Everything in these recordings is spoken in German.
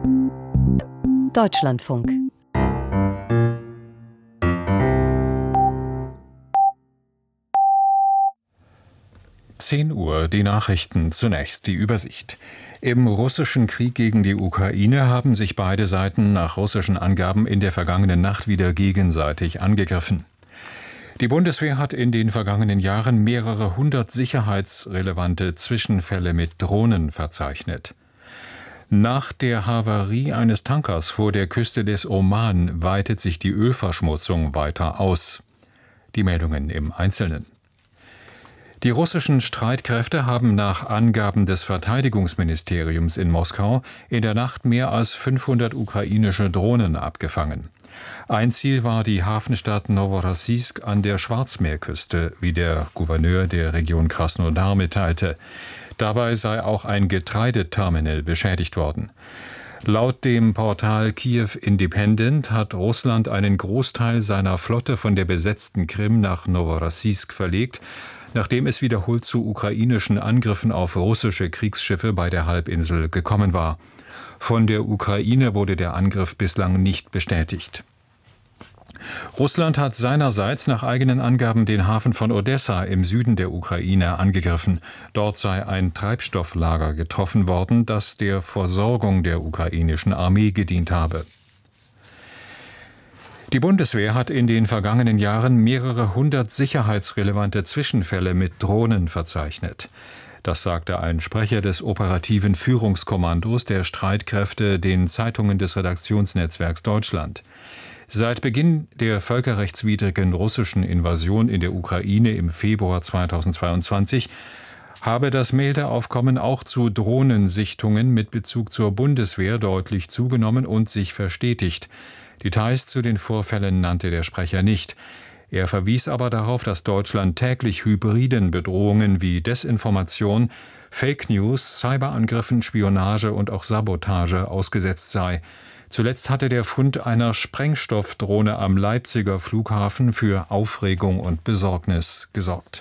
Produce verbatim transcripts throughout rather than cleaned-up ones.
Deutschlandfunk. zehn Uhr, die Nachrichten, zunächst die Übersicht. Im russischen Krieg gegen die Ukraine haben sich beide Seiten nach russischen Angaben in der vergangenen Nacht wieder gegenseitig angegriffen. Die Bundeswehr hat in den vergangenen Jahren mehrere hundert sicherheitsrelevante Zwischenfälle mit Drohnen verzeichnet. Nach der Havarie eines Tankers vor der Küste des Oman weitet sich die Ölverschmutzung weiter aus. Die Meldungen im Einzelnen. Die russischen Streitkräfte haben nach Angaben des Verteidigungsministeriums in Moskau in der Nacht mehr als fünfhundert ukrainische Drohnen abgefangen. Ein Ziel war die Hafenstadt Noworossijsk an der Schwarzmeerküste, wie der Gouverneur der Region Krasnodar mitteilte. Dabei sei auch ein Getreideterminal beschädigt worden. Laut dem Portal Kiew Independent hat Russland einen Großteil seiner Flotte von der besetzten Krim nach Noworossijsk verlegt, nachdem es wiederholt zu ukrainischen Angriffen auf russische Kriegsschiffe bei der Halbinsel gekommen war. Von der Ukraine wurde der Angriff bislang nicht bestätigt. Russland hat seinerseits nach eigenen Angaben den Hafen von Odessa im Süden der Ukraine angegriffen. Dort sei ein Treibstofflager getroffen worden, das der Versorgung der ukrainischen Armee gedient habe. Die Bundeswehr hat in den vergangenen Jahren mehrere hundert sicherheitsrelevante Zwischenfälle mit Drohnen verzeichnet. Das sagte ein Sprecher des operativen Führungskommandos der Streitkräfte den Zeitungen des Redaktionsnetzwerks Deutschland. Seit Beginn der völkerrechtswidrigen russischen Invasion in der Ukraine im Februar zweitausendzweiundzwanzig habe das Meldeaufkommen auch zu Drohnensichtungen mit Bezug zur Bundeswehr deutlich zugenommen und sich verstetigt. Details zu den Vorfällen nannte der Sprecher nicht. Er verwies aber darauf, dass Deutschland täglich hybriden Bedrohungen wie Desinformation, Fake News, Cyberangriffen, Spionage und auch Sabotage ausgesetzt sei. Zuletzt hatte der Fund einer Sprengstoffdrohne am Leipziger Flughafen für Aufregung und Besorgnis gesorgt.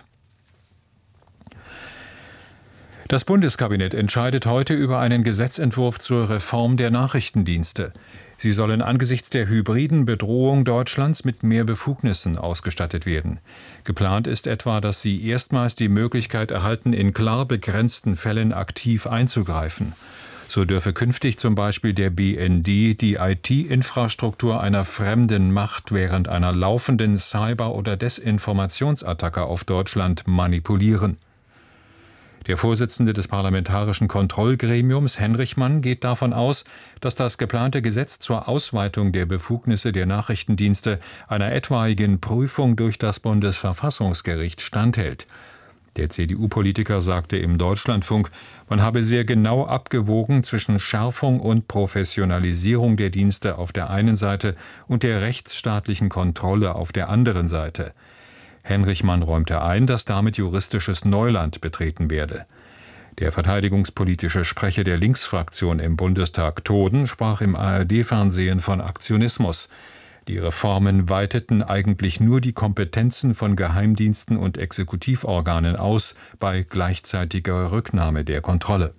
Das Bundeskabinett entscheidet heute über einen Gesetzentwurf zur Reform der Nachrichtendienste. Sie sollen angesichts der hybriden Bedrohung Deutschlands mit mehr Befugnissen ausgestattet werden. Geplant ist etwa, dass sie erstmals die Möglichkeit erhalten, in klar begrenzten Fällen aktiv einzugreifen. So dürfe künftig zum Beispiel der B N D die I T-Infrastruktur einer fremden Macht während einer laufenden Cyber- oder Desinformationsattacke auf Deutschland manipulieren. Der Vorsitzende des Parlamentarischen Kontrollgremiums, Henrichmann, geht davon aus, dass das geplante Gesetz zur Ausweitung der Befugnisse der Nachrichtendienste einer etwaigen Prüfung durch das Bundesverfassungsgericht standhält. Der C D U-Politiker sagte im Deutschlandfunk, man habe sehr genau abgewogen zwischen Schärfung und Professionalisierung der Dienste auf der einen Seite und der rechtsstaatlichen Kontrolle auf der anderen Seite. Henrichmann räumte ein, dass damit juristisches Neuland betreten werde. Der verteidigungspolitische Sprecher der Linksfraktion im Bundestag, Toden, sprach im A R D-Fernsehen von Aktionismus. Die Reformen weiteten eigentlich nur die Kompetenzen von Geheimdiensten und Exekutivorganen aus, bei gleichzeitiger Rücknahme der Kontrolle.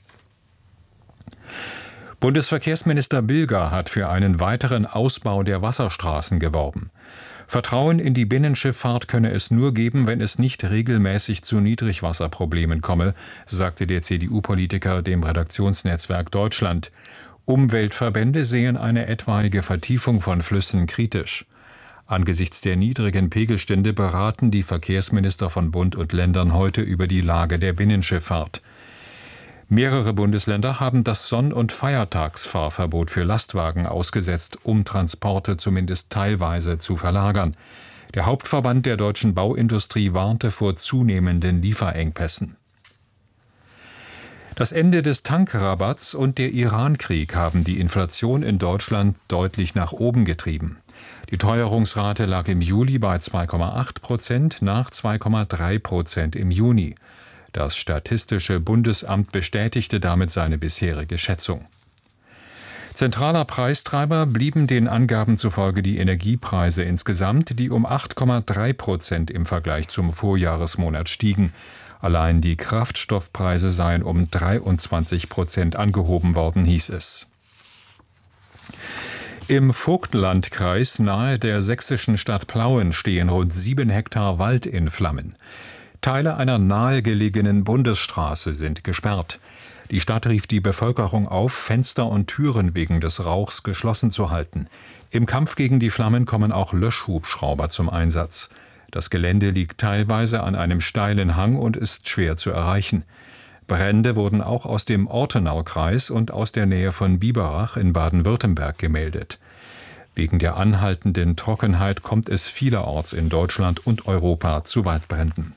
Bundesverkehrsminister Bilger hat für einen weiteren Ausbau der Wasserstraßen geworben. Vertrauen in die Binnenschifffahrt könne es nur geben, wenn es nicht regelmäßig zu Niedrigwasserproblemen komme, sagte der C D U-Politiker dem Redaktionsnetzwerk Deutschland. Umweltverbände sehen eine etwaige Vertiefung von Flüssen kritisch. Angesichts der niedrigen Pegelstände beraten die Verkehrsminister von Bund und Ländern heute über die Lage der Binnenschifffahrt. Mehrere Bundesländer haben das Sonn- und Feiertagsfahrverbot für Lastwagen ausgesetzt, um Transporte zumindest teilweise zu verlagern. Der Hauptverband der deutschen Bauindustrie warnte vor zunehmenden Lieferengpässen. Das Ende des Tankrabatts und der Irankrieg haben die Inflation in Deutschland deutlich nach oben getrieben. Die Teuerungsrate lag im Juli bei zwei Komma acht Prozent nach zwei Komma drei Prozent im Juni. Das Statistische Bundesamt bestätigte damit seine bisherige Schätzung. Zentraler Preistreiber blieben den Angaben zufolge die Energiepreise insgesamt, die um acht Komma drei Prozent im Vergleich zum Vorjahresmonat stiegen. Allein die Kraftstoffpreise seien um dreiundzwanzig Prozent angehoben worden, hieß es. Im Vogtlandkreis nahe der sächsischen Stadt Plauen stehen rund sieben Hektar Wald in Flammen. Teile einer nahegelegenen Bundesstraße sind gesperrt. Die Stadt rief die Bevölkerung auf, Fenster und Türen wegen des Rauchs geschlossen zu halten. Im Kampf gegen die Flammen kommen auch Löschhubschrauber zum Einsatz. Das Gelände liegt teilweise an einem steilen Hang und ist schwer zu erreichen. Brände wurden auch aus dem Ortenaukreis und aus der Nähe von Biberach in Baden-Württemberg gemeldet. Wegen der anhaltenden Trockenheit kommt es vielerorts in Deutschland und Europa zu Waldbränden.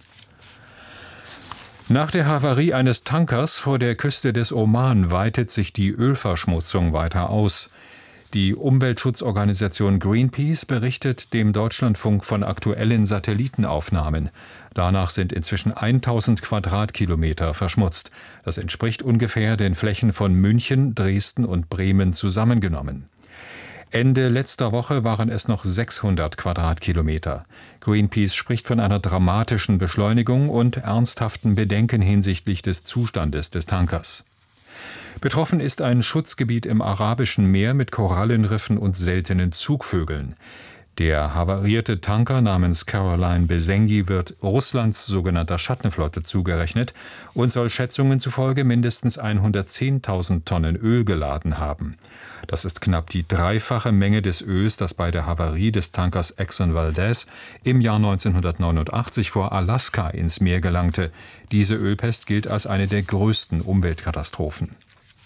Nach der Havarie eines Tankers vor der Küste des Oman weitet sich die Ölverschmutzung weiter aus. Die Umweltschutzorganisation Greenpeace berichtet dem Deutschlandfunk von aktuellen Satellitenaufnahmen. Danach sind inzwischen tausend Quadratkilometer verschmutzt. Das entspricht ungefähr den Flächen von München, Dresden und Bremen zusammengenommen. Ende letzter Woche waren es noch sechshundert Quadratkilometer. Greenpeace spricht von einer dramatischen Beschleunigung und ernsthaften Bedenken hinsichtlich des Zustandes des Tankers. Betroffen ist ein Schutzgebiet im Arabischen Meer mit Korallenriffen und seltenen Zugvögeln. Der havarierte Tanker namens Caroline Besengi wird Russlands sogenannter Schattenflotte zugerechnet und soll Schätzungen zufolge mindestens hundertzehntausend Tonnen Öl geladen haben. Das ist knapp die dreifache Menge des Öls, das bei der Havarie des Tankers Exxon Valdez im Jahr neunzehnhundertneunundachtzig vor Alaska ins Meer gelangte. Diese Ölpest gilt als eine der größten Umweltkatastrophen.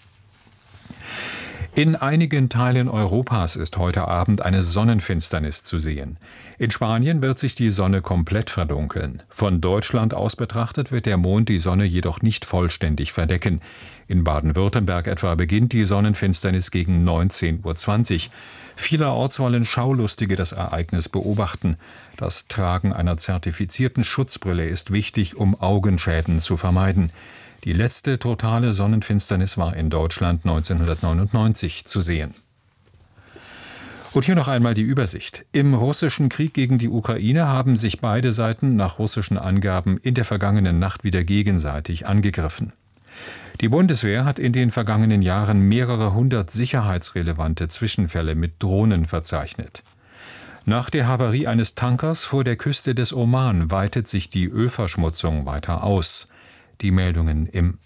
In einigen Teilen Europas ist heute Abend eine Sonnenfinsternis zu sehen. In Spanien wird sich die Sonne komplett verdunkeln. Von Deutschland aus betrachtet wird der Mond die Sonne jedoch nicht vollständig verdecken. In Baden-Württemberg etwa beginnt die Sonnenfinsternis gegen neunzehn Uhr zwanzig. Vielerorts wollen Schaulustige das Ereignis beobachten. Das Tragen einer zertifizierten Schutzbrille ist wichtig, um Augenschäden zu vermeiden. Die letzte totale Sonnenfinsternis war in Deutschland neunzehnhundertneunundneunzig zu sehen. Und hier noch einmal die Übersicht. Im russischen Krieg gegen die Ukraine haben sich beide Seiten nach russischen Angaben in der vergangenen Nacht wieder gegenseitig angegriffen. Die Bundeswehr hat in den vergangenen Jahren mehrere hundert sicherheitsrelevante Zwischenfälle mit Drohnen verzeichnet. Nach der Havarie eines Tankers vor der Küste des Oman weitet sich die Ölverschmutzung weiter aus. Die Meldungen im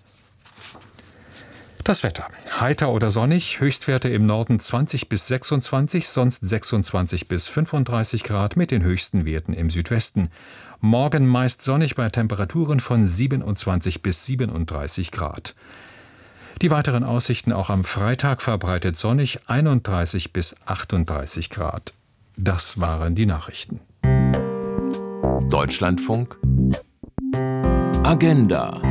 Das Wetter. Heiter oder sonnig, Höchstwerte im Norden zwanzig bis sechsundzwanzig, sonst sechsundzwanzig bis fünfunddreißig Grad mit den höchsten Werten im Südwesten. Morgen meist sonnig bei Temperaturen von siebenundzwanzig bis siebenunddreißig Grad. Die weiteren Aussichten auch am Freitag verbreitet sonnig, einunddreißig bis achtunddreißig Grad. Das waren die Nachrichten. Deutschlandfunk Agenda.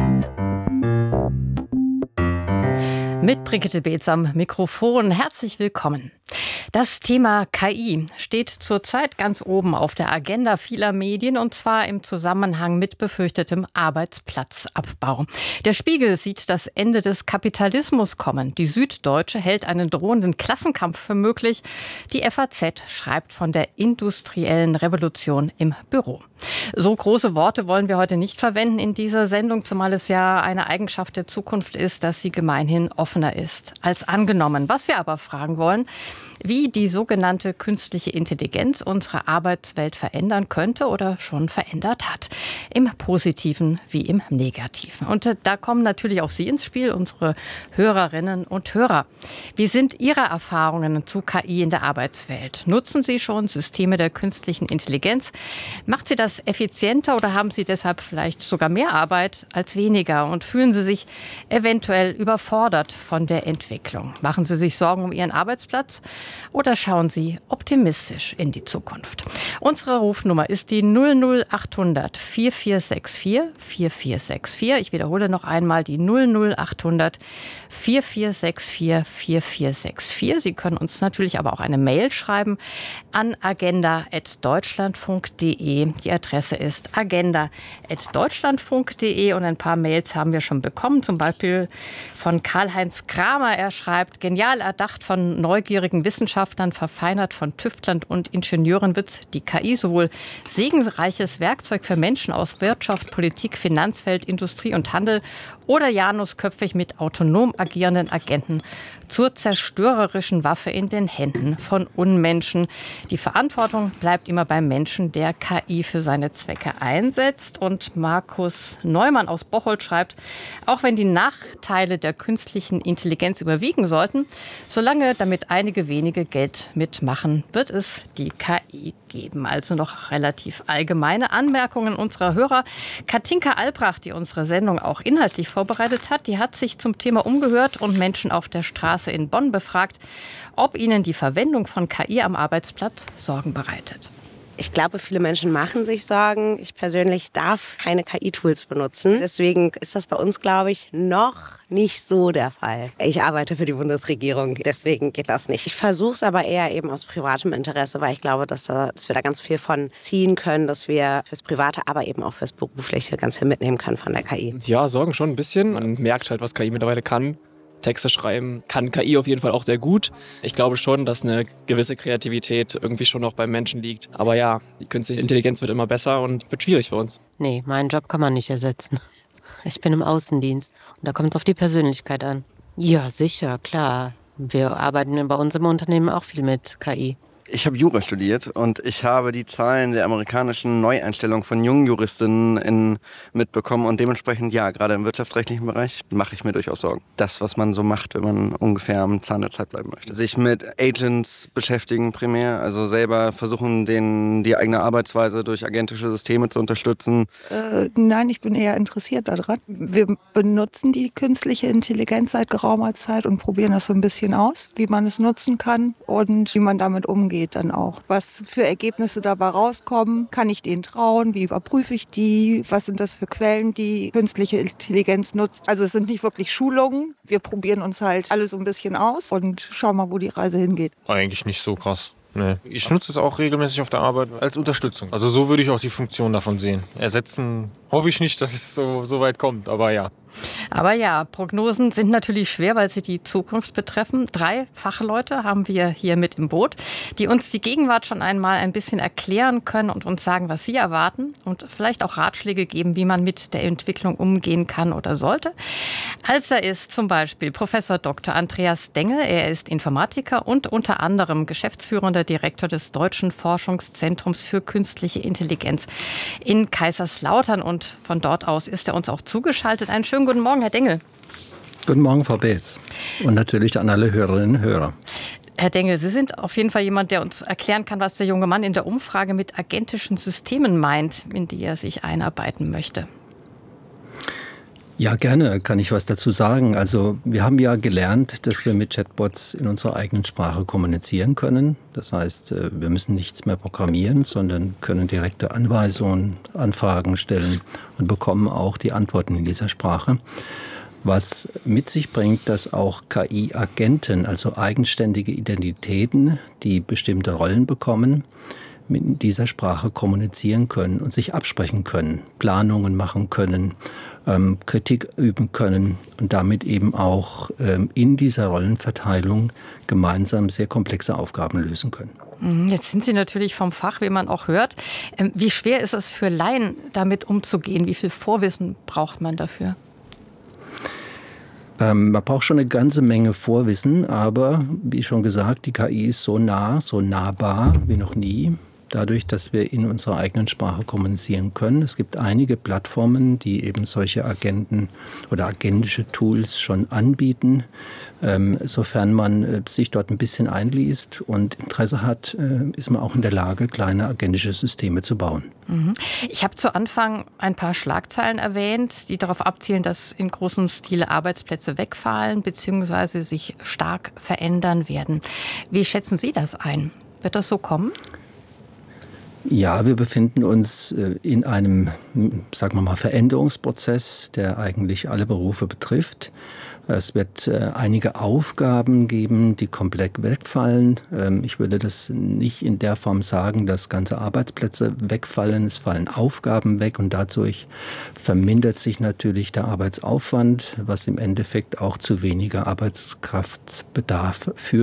Mit Brigitte Beetz am Mikrofon. Herzlich willkommen. Das Thema K I steht zurzeit ganz oben auf der Agenda vieler Medien, und zwar im Zusammenhang mit befürchtetem Arbeitsplatzabbau. Der Spiegel sieht das Ende des Kapitalismus kommen. Die Süddeutsche hält einen drohenden Klassenkampf für möglich. Die F A Z schreibt von der industriellen Revolution im Büro. So große Worte wollen wir heute nicht verwenden in dieser Sendung, zumal es ja eine Eigenschaft der Zukunft ist, dass sie gemeinhin offener ist als angenommen. Was wir aber fragen wollen: Wie die sogenannte künstliche Intelligenz unsere Arbeitswelt verändern könnte oder schon verändert hat. Im Positiven wie im Negativen. Und da kommen natürlich auch Sie ins Spiel, unsere Hörerinnen und Hörer. Wie sind Ihre Erfahrungen zu K I in der Arbeitswelt? Nutzen Sie schon Systeme der künstlichen Intelligenz? Macht Sie das effizienter oder haben Sie deshalb vielleicht sogar mehr Arbeit als weniger? Und fühlen Sie sich eventuell überfordert von der Entwicklung? Machen Sie sich Sorgen um Ihren Arbeitsplatz? Oder schauen Sie optimistisch in die Zukunft? Unsere Rufnummer ist die null null achthundert vier vier sechs vier vier vier sechs vier. Ich wiederhole noch einmal die null null achthundert vier vier sechs vier vier vier sechs vier. Sie können uns natürlich aber auch eine Mail schreiben an agenda at deutschlandfunk punkt de. Die Adresse ist agenda at deutschlandfunk punkt de und ein paar Mails haben wir schon bekommen, zum Beispiel von Karl-Heinz Kramer. Er schreibt: Genial erdacht von neugierigen Wissenschaftlern Wissenschaftlern verfeinert, von Tüftlern und Ingenieuren wird die K I sowohl segensreiches Werkzeug für Menschen aus Wirtschaft, Politik, Finanzwelt, Industrie und Handel oder janusköpfig mit autonom agierenden Agenten zur zerstörerischen Waffe in den Händen von Unmenschen. Die Verantwortung bleibt immer beim Menschen, der K I für seine Zwecke einsetzt. Und Markus Neumann aus Bocholt schreibt, auch wenn die Nachteile der künstlichen Intelligenz überwiegen sollten, solange damit einige wenige Geld mitmachen, wird es die K I geben. Also noch relativ allgemeine Anmerkungen unserer Hörer. Katinka Albrecht, die unsere Sendung auch inhaltlich vorbereitet hat, die hat sich zum Thema umgehört und Menschen auf der Straße in Bonn befragt, ob ihnen die Verwendung von K I am Arbeitsplatz Sorgen bereitet. Ich glaube, viele Menschen machen sich Sorgen. Ich persönlich darf keine K I-Tools benutzen. Deswegen ist das bei uns, glaube ich, noch nicht so der Fall. Ich arbeite für die Bundesregierung, deswegen geht das nicht. Ich versuche es aber eher eben aus privatem Interesse, weil ich glaube, dass, dass wir da ganz viel von ziehen können, dass wir fürs Private, aber eben auch fürs Berufliche ganz viel mitnehmen können von der K I. Ja, Sorgen schon ein bisschen. Man merkt halt, was K I mittlerweile kann. Texte schreiben kann K I auf jeden Fall auch sehr gut. Ich glaube schon, dass eine gewisse Kreativität irgendwie schon noch beim Menschen liegt. Aber ja, die künstliche Intelligenz wird immer besser und wird schwierig für uns. Nee, meinen Job kann man nicht ersetzen. Ich bin im Außendienst und da kommt es auf die Persönlichkeit an. Ja, sicher, klar. Wir arbeiten bei uns im Unternehmen auch viel mit K I. Ich habe Jura studiert und ich habe die Zahlen der amerikanischen Neueinstellung von jungen Juristinnen in, mitbekommen und dementsprechend, ja, gerade im wirtschaftsrechtlichen Bereich mache ich mir durchaus Sorgen. Das, was man so macht, wenn man ungefähr am Zahn der Zeit bleiben möchte. Sich mit Agents beschäftigen primär, also selber versuchen, den, die eigene Arbeitsweise durch agentische Systeme zu unterstützen. Äh, nein, ich bin eher interessiert daran. Wir benutzen die künstliche Intelligenz seit geraumer Zeit und probieren das so ein bisschen aus, wie man es nutzen kann und wie man damit umgeht. Dann auch. Was für Ergebnisse dabei rauskommen, kann ich denen trauen, wie überprüfe ich die, was sind das für Quellen, die künstliche Intelligenz nutzt. Also es sind nicht wirklich Schulungen, wir probieren uns halt alles so ein bisschen aus und schauen mal, wo die Reise hingeht. Eigentlich nicht so krass. Nee. Ich nutze es auch regelmäßig auf der Arbeit als Unterstützung. Also so würde ich auch die Funktion davon sehen. Ersetzen hoffe ich nicht, dass es so, so weit kommt, aber ja. Aber ja, Prognosen sind natürlich schwer, weil sie die Zukunft betreffen. Drei Fachleute haben wir hier mit im Boot, die uns die Gegenwart schon einmal ein bisschen erklären können und uns sagen, was sie erwarten und vielleicht auch Ratschläge geben, wie man mit der Entwicklung umgehen kann oder sollte. Als er ist zum Beispiel Professor Doktor Andreas Dengel. Er ist Informatiker und unter anderem geschäftsführender Direktor des Deutschen Forschungszentrums für künstliche Intelligenz in Kaiserslautern. Und von dort aus ist er uns auch zugeschaltet. Einen schönen guten Morgen, Herr Dengel. Guten Morgen, Frau Beetz. Und natürlich an alle Hörerinnen und Hörer. Herr Dengel, Sie sind auf jeden Fall jemand, der uns erklären kann, was der junge Mann in der Umfrage mit agentischen Systemen meint, in die er sich einarbeiten möchte. Ja, gerne kann ich was dazu sagen. Also wir haben ja gelernt, dass wir mit Chatbots in unserer eigenen Sprache kommunizieren können. Das heißt, wir müssen nichts mehr programmieren, sondern können direkte Anweisungen, Anfragen stellen und bekommen auch die Antworten in dieser Sprache. Was mit sich bringt, dass auch K I-Agenten, also eigenständige Identitäten, die bestimmte Rollen bekommen, mit dieser Sprache kommunizieren können und sich absprechen können, Planungen machen können, ähm, Kritik üben können und damit eben auch ähm, in dieser Rollenverteilung gemeinsam sehr komplexe Aufgaben lösen können. Jetzt sind Sie natürlich vom Fach, wie man auch hört. Ähm, wie schwer ist es für Laien, damit umzugehen? Wie viel Vorwissen braucht man dafür? Ähm, man braucht schon eine ganze Menge Vorwissen, aber wie schon gesagt, die K I ist so nah, so nahbar wie noch nie. Dadurch, dass wir in unserer eigenen Sprache kommunizieren können. Es gibt einige Plattformen, die eben solche Agenten oder agentische Tools schon anbieten. Ähm, sofern man äh, sich dort ein bisschen einliest und Interesse hat, äh, ist man auch in der Lage, kleine agentische Systeme zu bauen. Mhm. Ich habe zu Anfang ein paar Schlagzeilen erwähnt, die darauf abzielen, dass in großem Stile Arbeitsplätze wegfallen bzw. sich stark verändern werden. Wie schätzen Sie das ein? Wird das so kommen? Ja, wir befinden uns in einem, sagen wir mal, Veränderungsprozess, der eigentlich alle Berufe betrifft. Es wird äh, einige Aufgaben geben, die komplett wegfallen. Ähm, ich würde das nicht in der Form sagen, dass ganze Arbeitsplätze wegfallen. Es fallen Aufgaben weg und dadurch vermindert sich natürlich der Arbeitsaufwand, was im Endeffekt auch zu weniger Arbeitskraftbedarf führt.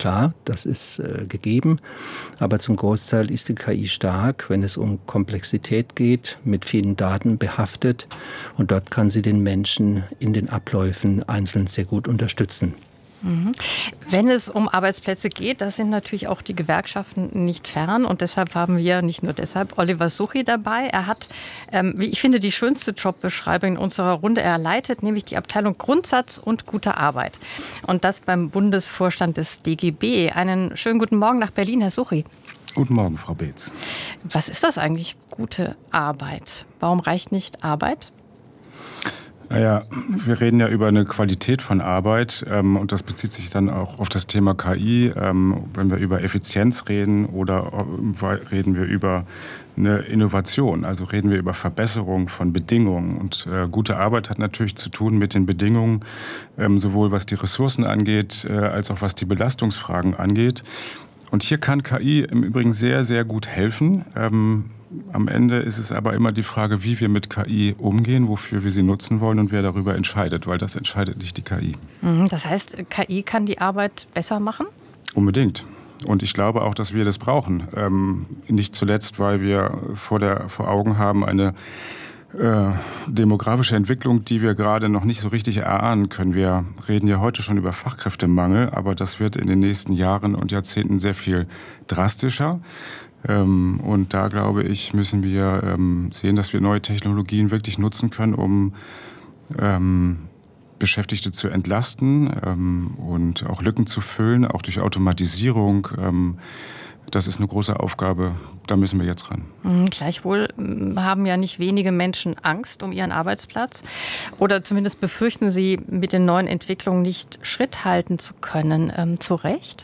klar, das ist äh, gegeben. Aber zum Großteil ist die K I stark, wenn es um Komplexität geht, mit vielen Daten behaftet. Und dort kann sie den Menschen in den Abläufen einzeln sehr gut unterstützen. Mhm. Wenn es um Arbeitsplätze geht, da sind natürlich auch die Gewerkschaften nicht fern. Und deshalb haben wir, nicht nur deshalb, Oliver Suchy dabei. Er hat, ähm, wie ich finde, die schönste Jobbeschreibung in unserer Runde. Er leitet nämlich die Abteilung Grundsatz und gute Arbeit. Und das beim Bundesvorstand des D G B. Einen schönen guten Morgen nach Berlin, Herr Suchy. Guten Morgen, Frau Beetz. Was ist das eigentlich, gute Arbeit? Warum reicht nicht Arbeit? Naja, wir reden ja über eine Qualität von Arbeit ähm, und das bezieht sich dann auch auf das Thema K I. Ähm, wenn wir über Effizienz reden oder äh, reden wir über eine Innovation, also reden wir über Verbesserung von Bedingungen. Und äh, gute Arbeit hat natürlich zu tun mit den Bedingungen, ähm, sowohl was die Ressourcen angeht, äh, als auch was die Belastungsfragen angeht. Und hier kann K I im Übrigen sehr, sehr gut helfen. Ähm, Am Ende ist es aber immer die Frage, wie wir mit K I umgehen, wofür wir sie nutzen wollen und wer darüber entscheidet, weil das entscheidet nicht die K I. Das heißt, K I kann die Arbeit besser machen? Unbedingt. Und ich glaube auch, dass wir das brauchen. Ähm, nicht zuletzt, weil wir vor, der, vor Augen haben eine äh, demografische Entwicklung, die wir gerade noch nicht so richtig erahnen können. Wir reden ja heute schon über Fachkräftemangel, aber das wird in den nächsten Jahren und Jahrzehnten sehr viel drastischer. Ähm, und da, glaube ich, müssen wir ähm, sehen, dass wir neue Technologien wirklich nutzen können, um ähm, Beschäftigte zu entlasten ähm, und auch Lücken zu füllen, auch durch Automatisierung. Ähm, das ist eine große Aufgabe, da müssen wir jetzt ran. Mhm, gleichwohl haben ja nicht wenige Menschen Angst um ihren Arbeitsplatz oder zumindest befürchten sie, mit den neuen Entwicklungen nicht Schritt halten zu können. Ähm, zu Recht?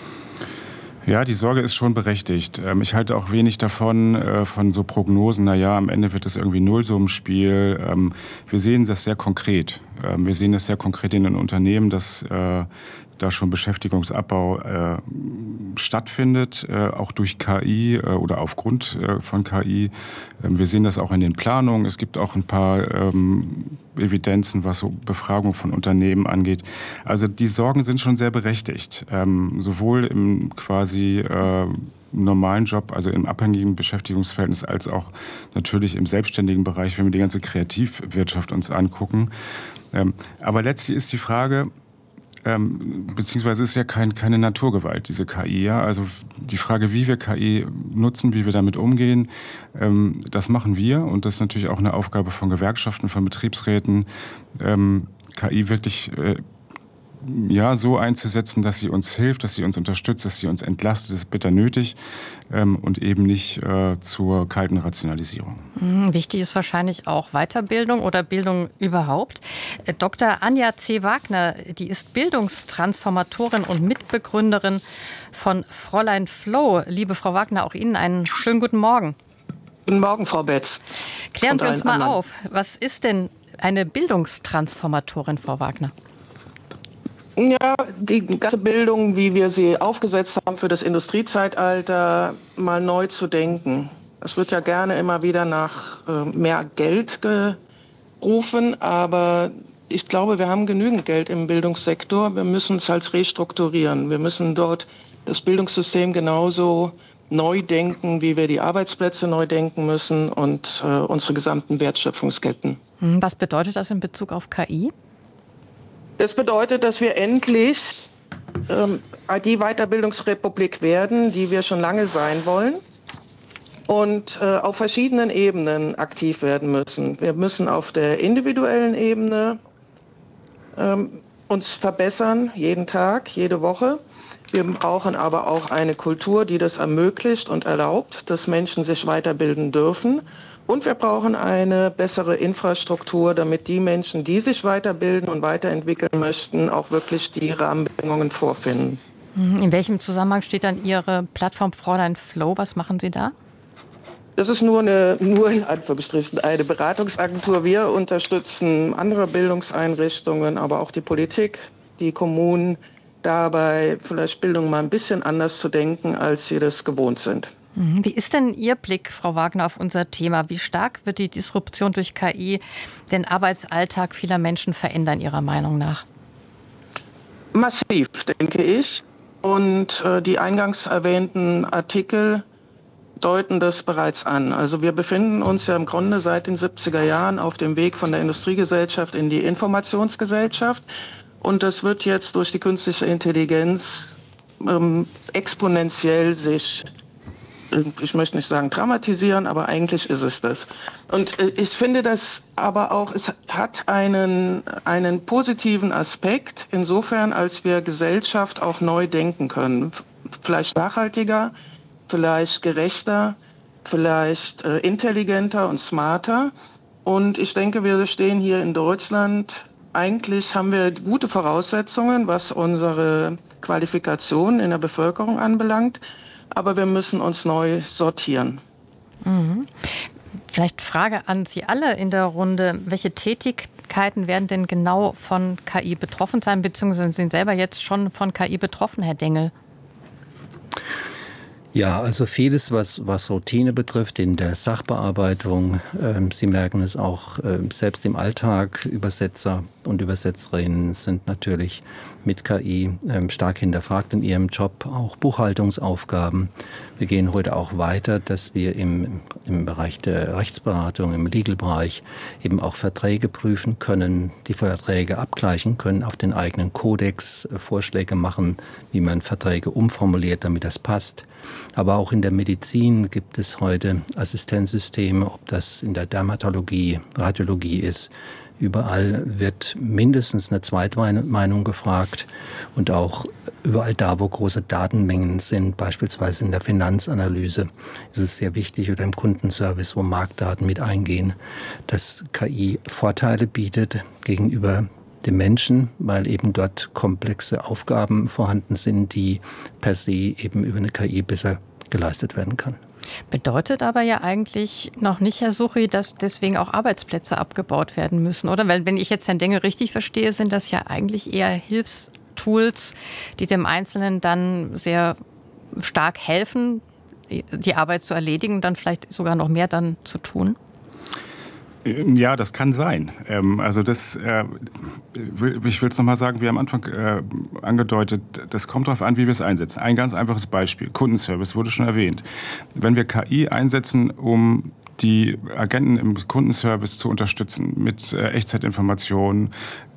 Ja, die Sorge ist schon berechtigt. Ich halte auch wenig davon, von so Prognosen, naja, am Ende wird es irgendwie Nullsummenspiel. Wir sehen das sehr konkret. Wir sehen das sehr konkret in den Unternehmen, dass da schon Beschäftigungsabbau äh, stattfindet, äh, auch durch K I äh, oder aufgrund äh, von K I. Ähm, wir sehen das auch in den Planungen. Es gibt auch ein paar ähm, Evidenzen, was so Befragung von Unternehmen angeht. Also die Sorgen sind schon sehr berechtigt, ähm, sowohl im quasi äh, normalen Job, also im abhängigen Beschäftigungsverhältnis, als auch natürlich im selbstständigen Bereich, wenn wir die ganze Kreativwirtschaft uns angucken. Ähm, aber letztlich ist die Frage, Ähm, beziehungsweise ist ja kein, keine Naturgewalt, diese K I. Ja? Also die Frage, wie wir K I nutzen, wie wir damit umgehen, ähm, das machen wir. Und das ist natürlich auch eine Aufgabe von Gewerkschaften, von Betriebsräten, ähm, K I wirklich äh, ja, so einzusetzen, dass sie uns hilft, dass sie uns unterstützt, dass sie uns entlastet, das ist bitter nötig ähm, und eben nicht äh, zur kalten Rationalisierung. Mhm, wichtig ist wahrscheinlich auch Weiterbildung oder Bildung überhaupt. Äh, Doktor Anja C. Wagner, die ist Bildungstransformatorin und Mitbegründerin von Fräulein Flow. Liebe Frau Wagner, auch Ihnen einen schönen guten Morgen. Guten Morgen, Frau Betz. Klären Sie uns mal anderen. auf, was ist denn eine Bildungstransformatorin, Frau Wagner? Ja, die ganze Bildung, wie wir sie aufgesetzt haben für das Industriezeitalter, mal neu zu denken. Es wird ja gerne immer wieder nach äh, mehr Geld gerufen, aber ich glaube, wir haben genügend Geld im Bildungssektor. Wir müssen es halt restrukturieren. Wir müssen dort das Bildungssystem genauso neu denken, wie wir die Arbeitsplätze neu denken müssen und äh, unsere gesamten Wertschöpfungsketten. Was bedeutet das in Bezug auf K I? Das bedeutet, dass wir endlich ähm, die Weiterbildungsrepublik werden, die wir schon lange sein wollen und äh, auf verschiedenen Ebenen aktiv werden müssen. Wir müssen auf der individuellen Ebene ähm, uns verbessern, jeden Tag, jede Woche. Wir brauchen aber auch eine Kultur, die das ermöglicht und erlaubt, dass Menschen sich weiterbilden dürfen. Und wir brauchen eine bessere Infrastruktur, damit die Menschen, die sich weiterbilden und weiterentwickeln möchten, auch wirklich die Rahmenbedingungen vorfinden. In welchem Zusammenhang steht dann Ihre Plattform Fräulein Flow? Was machen Sie da? Das ist nur eine, nur in Anführungsstrichen, eine Beratungsagentur. Wir unterstützen andere Bildungseinrichtungen, aber auch die Politik, die Kommunen, dabei vielleicht Bildung mal ein bisschen anders zu denken, als sie das gewohnt sind. Wie ist denn Ihr Blick, Frau Wagner, auf unser Thema? Wie stark wird die Disruption durch K I den Arbeitsalltag vieler Menschen verändern, Ihrer Meinung nach? Massiv, denke ich. Und äh, die eingangs erwähnten Artikel deuten das bereits an. Also wir befinden uns ja im Grunde seit den siebziger Jahren auf dem Weg von der Industriegesellschaft in die Informationsgesellschaft. Und das wird jetzt durch die künstliche Intelligenz ähm, exponentiell sich, ich möchte nicht sagen dramatisieren, aber eigentlich ist es das. Und äh, ich finde das aber auch, es hat einen, einen positiven Aspekt, insofern, als wir Gesellschaft auch neu denken können. Vielleicht nachhaltiger, vielleicht gerechter, vielleicht äh, intelligenter und smarter. Und ich denke, wir stehen hier in Deutschland, eigentlich haben wir gute Voraussetzungen, was unsere Qualifikation in der Bevölkerung anbelangt. Aber wir müssen uns neu sortieren. Mhm. Vielleicht Frage an Sie alle in der Runde. Welche Tätigkeiten werden denn genau von K I betroffen sein, beziehungsweise sind selber jetzt schon von K I betroffen, Herr Dengel? Ja, also vieles, was, was Routine betrifft in der Sachbearbeitung. Ähm, Sie merken es auch äh, selbst im Alltag. Übersetzer und Übersetzerinnen sind natürlich mit K I ähm, stark hinterfragt in ihrem Job. Auch Buchhaltungsaufgaben. Wir gehen heute auch weiter, dass wir im, im Bereich der Rechtsberatung, im Legal-Bereich eben auch Verträge prüfen können, die Verträge abgleichen können, auf den eigenen Kodex äh, Vorschläge machen, wie man Verträge umformuliert, damit das passt. Aber auch in der Medizin gibt es heute Assistenzsysteme, ob das in der Dermatologie, Radiologie ist. Überall wird mindestens eine Zweitmeinung gefragt und auch überall da, wo große Datenmengen sind, beispielsweise in der Finanzanalyse, ist es sehr wichtig oder im Kundenservice, wo Marktdaten mit eingehen, dass K I Vorteile bietet gegenüber dem Menschen, weil eben dort komplexe Aufgaben vorhanden sind, die per se eben über eine K I besser geleistet werden kann. Bedeutet aber ja eigentlich noch nicht, Herr Suchi, dass deswegen auch Arbeitsplätze abgebaut werden müssen, oder? Weil wenn ich jetzt Herrn Dengel richtig verstehe, sind das ja eigentlich eher Hilfstools, die dem Einzelnen dann sehr stark helfen, die Arbeit zu erledigen und dann vielleicht sogar noch mehr dann zu tun. Ja, das kann sein. Also das, ich will es nochmal sagen, wie am Anfang angedeutet, das kommt darauf an, wie wir es einsetzen. Ein ganz einfaches Beispiel, Kundenservice wurde schon erwähnt. Wenn wir K I einsetzen, um die Agenten im Kundenservice zu unterstützen mit Echtzeitinformationen,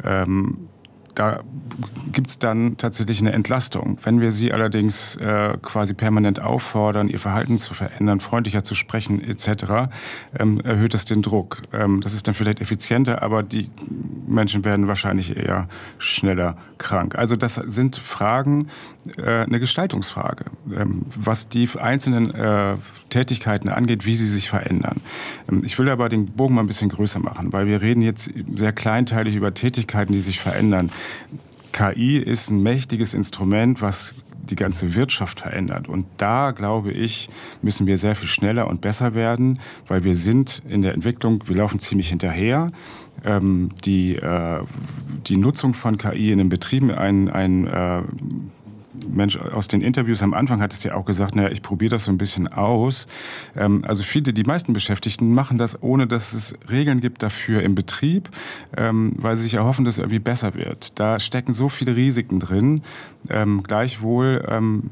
da gibt es dann tatsächlich eine Entlastung. Wenn wir sie allerdings äh, quasi permanent auffordern, ihr Verhalten zu verändern, freundlicher zu sprechen et cetera, ähm, erhöht das den Druck. Ähm, das ist dann vielleicht effizienter, aber die Menschen werden wahrscheinlich eher schneller krank. Also das sind Fragen, äh, eine Gestaltungsfrage, ähm, was die einzelnen äh, Tätigkeiten angeht, wie sie sich verändern. Ähm, ich will aber den Bogen mal ein bisschen größer machen, weil wir reden jetzt sehr kleinteilig über Tätigkeiten, die sich verändern. K I ist ein mächtiges Instrument, was die ganze Wirtschaft verändert. Und da, glaube ich, müssen wir sehr viel schneller und besser werden, weil wir sind in der Entwicklung, wir laufen ziemlich hinterher. Ähm, die, äh, die Nutzung von K I in den Betrieben, ein, ein äh, Mensch aus den Interviews am Anfang hat es ja auch gesagt, naja, ich probiere das so ein bisschen aus. Ähm, also viele, die meisten Beschäftigten machen das, ohne dass es Regeln gibt dafür im Betrieb, ähm, weil sie sich erhoffen, dass es irgendwie besser wird. Da stecken so viele Risiken drin. Ähm, gleichwohl, ähm,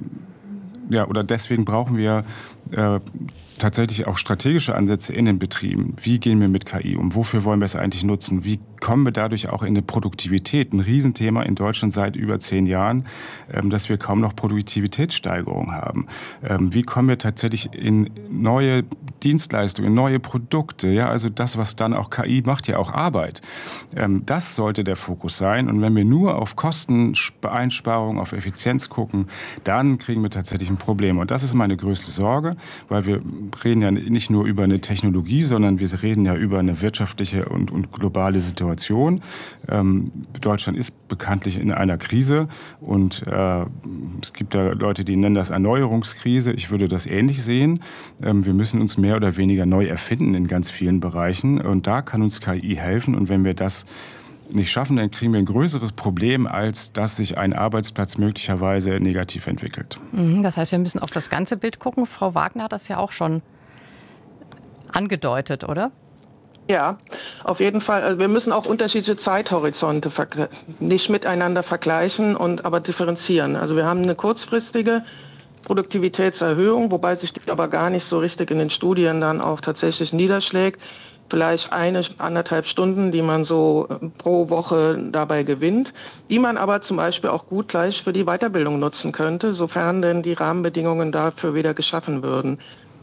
ja, oder deswegen brauchen wir äh, tatsächlich auch strategische Ansätze in den Betrieben. Wie gehen wir mit K I um? Wofür wollen wir es eigentlich nutzen? Wie kommen wir dadurch auch in die Produktivität? Ein Riesenthema in Deutschland seit über zehn Jahren, ähm, dass wir kaum noch Produktivitätssteigerung haben. Ähm, wie kommen wir tatsächlich in neue Dienstleistungen, neue Produkte? Ja, also das, was dann auch K I macht, ja auch Arbeit. Ähm, das sollte der Fokus sein. Und wenn wir nur auf Kosteneinsparung, auf Effizienz gucken, dann kriegen wir tatsächlich ein Problem. Und das ist meine größte Sorge, weil wir reden ja nicht nur über eine Technologie, sondern wir reden ja über eine wirtschaftliche und, und globale Situation. Ähm, Deutschland ist bekanntlich in einer Krise und äh, es gibt da Leute, die nennen das Erneuerungskrise. Ich würde das ähnlich sehen. Ähm, wir müssen uns mehr oder weniger neu erfinden in ganz vielen Bereichen und da kann uns K I helfen und wenn wir das nicht schaffen, dann kriegen wir ein größeres Problem, als dass sich ein Arbeitsplatz möglicherweise negativ entwickelt. Das heißt, wir müssen auf das ganze Bild gucken. Frau Wagner hat das ja auch schon angedeutet, oder? Ja, auf jeden Fall. Also wir müssen auch unterschiedliche Zeithorizonte nicht miteinander vergleichen, und aber differenzieren. Also wir haben eine kurzfristige Produktivitätserhöhung, wobei sich die aber gar nicht so richtig in den Studien dann auch tatsächlich niederschlägt. Vielleicht eine, anderthalb Stunden, die man so pro Woche dabei gewinnt, die man aber zum Beispiel auch gut gleich für die Weiterbildung nutzen könnte, sofern denn die Rahmenbedingungen dafür wieder geschaffen würden.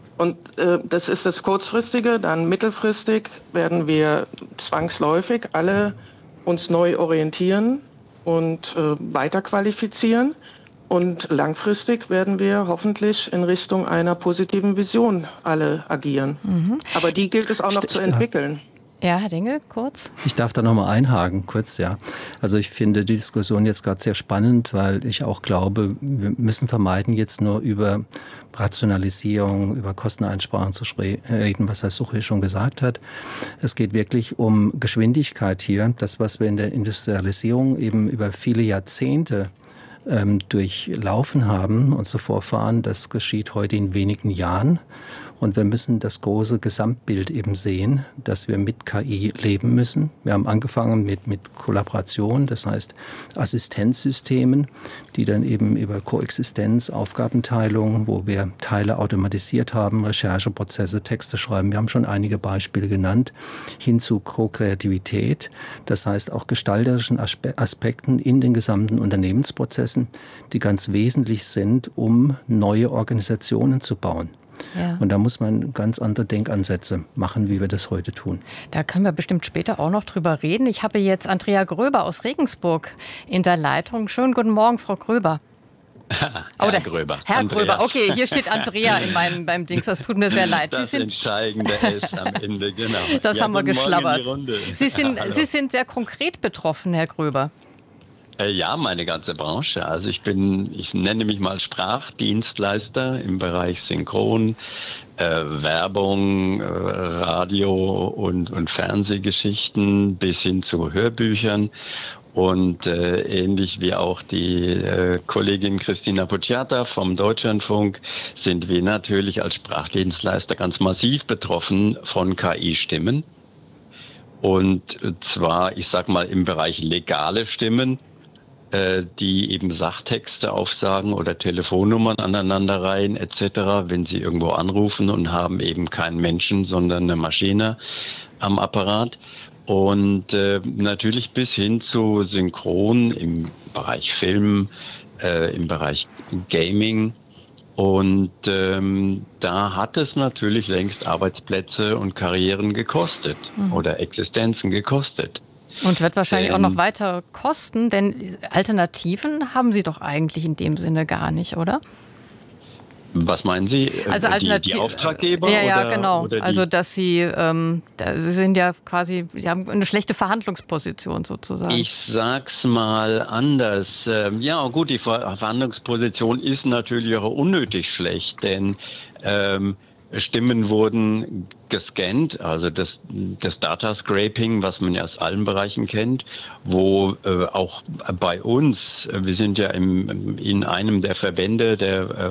Und äh, das ist das Kurzfristige. Dann mittelfristig werden wir zwangsläufig alle uns neu orientieren und äh, weiterqualifizieren. Und langfristig werden wir hoffentlich in Richtung einer positiven Vision alle agieren. Mhm. Aber die gilt es auch noch St- zu entwickeln. Ja, Herr Dengel, kurz. Ich darf da noch mal einhaken, kurz, ja. Also ich finde die Diskussion jetzt gerade sehr spannend, weil ich auch glaube, wir müssen vermeiden, jetzt nur über Rationalisierung, über Kosteneinsparung zu reden, was Herr Suche schon gesagt hat. Es geht wirklich um Geschwindigkeit hier. Das, was wir in der Industrialisierung eben über viele Jahrzehnte ähm, durchlaufen haben, unsere Vorfahren, das geschieht heute in wenigen Jahren. Und wir müssen das große Gesamtbild eben sehen, dass wir mit K I leben müssen. Wir haben angefangen mit, mit Kollaboration, das heißt Assistenzsystemen, die dann eben über Koexistenz, Aufgabenteilung, wo wir Teile automatisiert haben, Rechercheprozesse, Texte schreiben. Wir haben schon einige Beispiele genannt, hin zu Co-Kreativität, das heißt auch gestalterischen Aspekten in den gesamten Unternehmensprozessen, die ganz wesentlich sind, um neue Organisationen zu bauen. Ja. Und da muss man ganz andere Denkansätze machen, wie wir das heute tun. Da können wir bestimmt später auch noch drüber reden. Ich habe jetzt Andrea Gröber aus Regensburg in der Leitung. Schönen guten Morgen, Frau Gröber. Herr Oder Gröber. Herr Andreas. Gröber, okay, hier steht Andrea in meinem beim Dings, das tut mir sehr leid. Das Sie sind, entscheidende S am Ende, genau. Das ja, haben wir geschlabbert. Sie sind, ja, Sie sind sehr konkret betroffen, Herr Gröber. Ja, meine ganze Branche. Also ich bin, ich nenne mich mal Sprachdienstleister im Bereich Synchron, äh, Werbung, äh, Radio und, und Fernsehgeschichten bis hin zu Hörbüchern. Und äh, ähnlich wie auch die äh, Kollegin Christina Pucciata vom Deutschlandfunk sind wir natürlich als Sprachdienstleister ganz massiv betroffen von K I-Stimmen. Und zwar, ich sag mal, im Bereich legale Stimmen, die eben Sachtexte aufsagen oder Telefonnummern aneinanderreihen et cetera, wenn sie irgendwo anrufen und haben eben keinen Menschen, sondern eine Maschine am Apparat. Und äh, natürlich bis hin zu Synchron im Bereich Film, äh, im Bereich Gaming. Und ähm, da hat es natürlich längst Arbeitsplätze und Karrieren gekostet mhm. oder Existenzen gekostet. Und wird wahrscheinlich ähm, auch noch weiter kosten, denn Alternativen haben Sie doch eigentlich in dem Sinne gar nicht, oder? Was meinen Sie? Also die, die Auftraggeber? Ja, ja, oder, genau. Oder also, dass Sie, ähm, da, Sie sind ja quasi, Sie haben eine schlechte Verhandlungsposition sozusagen. Ich sag's mal anders. Ja, gut, die Verhandlungsposition ist natürlich auch unnötig schlecht, denn ähm, Stimmen wurden gescannt, also das, das Data Scraping, was man ja aus allen Bereichen kennt, wo äh, auch bei uns, wir sind ja im, in einem der Verbände der äh,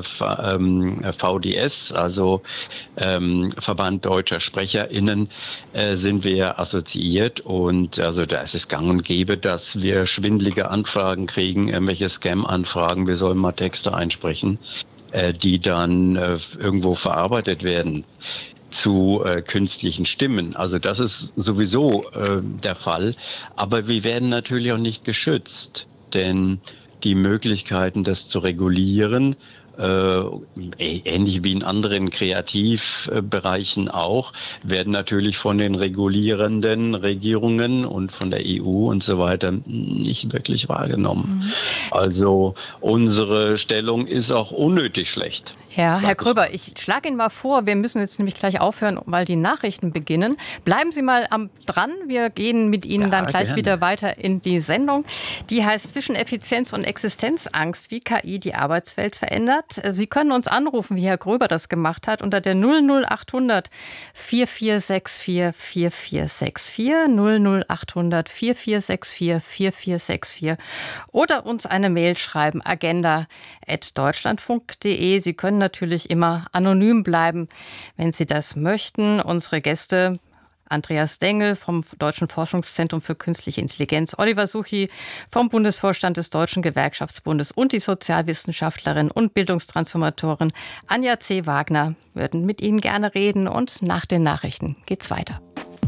V D S, also ähm, Verband Deutscher SprecherInnen, äh, sind wir assoziiert, und also da ist es gang und gäbe, dass wir schwindelige Anfragen kriegen, irgendwelche Scam-Anfragen, wir sollen mal Texte einsprechen, die dann äh, irgendwo verarbeitet werden zu äh, künstlichen Stimmen. Also das ist sowieso äh, der Fall. Aber wir werden natürlich auch nicht geschützt, denn die Möglichkeiten, das zu regulieren, äh, ähnlich wie in anderen Kreativbereichen auch, werden natürlich von den regulierenden Regierungen und von der E U und so weiter nicht wirklich wahrgenommen. Mhm. Also unsere Stellung ist auch unnötig schlecht. Ja, Herr Gröber, ich schlage Ihnen mal vor, wir müssen jetzt nämlich gleich aufhören, weil die Nachrichten beginnen. Bleiben Sie mal am dran. Wir gehen mit Ihnen ja, dann gleich gerne. wieder weiter in die Sendung. Die heißt Zwischen Effizienz und Existenzangst, wie K I die Arbeitswelt verändert. Sie können uns anrufen, wie Herr Gröber das gemacht hat, unter der null null acht hundert vier vier sechs vier vier vier sechs vier, null null acht hundert vier vier sechs vier vier vier sechs vier oder uns eine Mail schreiben, agenda at deutschlandfunk punkt de. Sie können natürlich immer anonym bleiben, wenn Sie das möchten. Unsere Gäste Andreas Dengel vom Deutschen Forschungszentrum für Künstliche Intelligenz, Oliver Suchy vom Bundesvorstand des Deutschen Gewerkschaftsbundes und die Sozialwissenschaftlerin und Bildungstransformatorin Anja C. Wagner würden mit Ihnen gerne reden. Und nach den Nachrichten geht's weiter.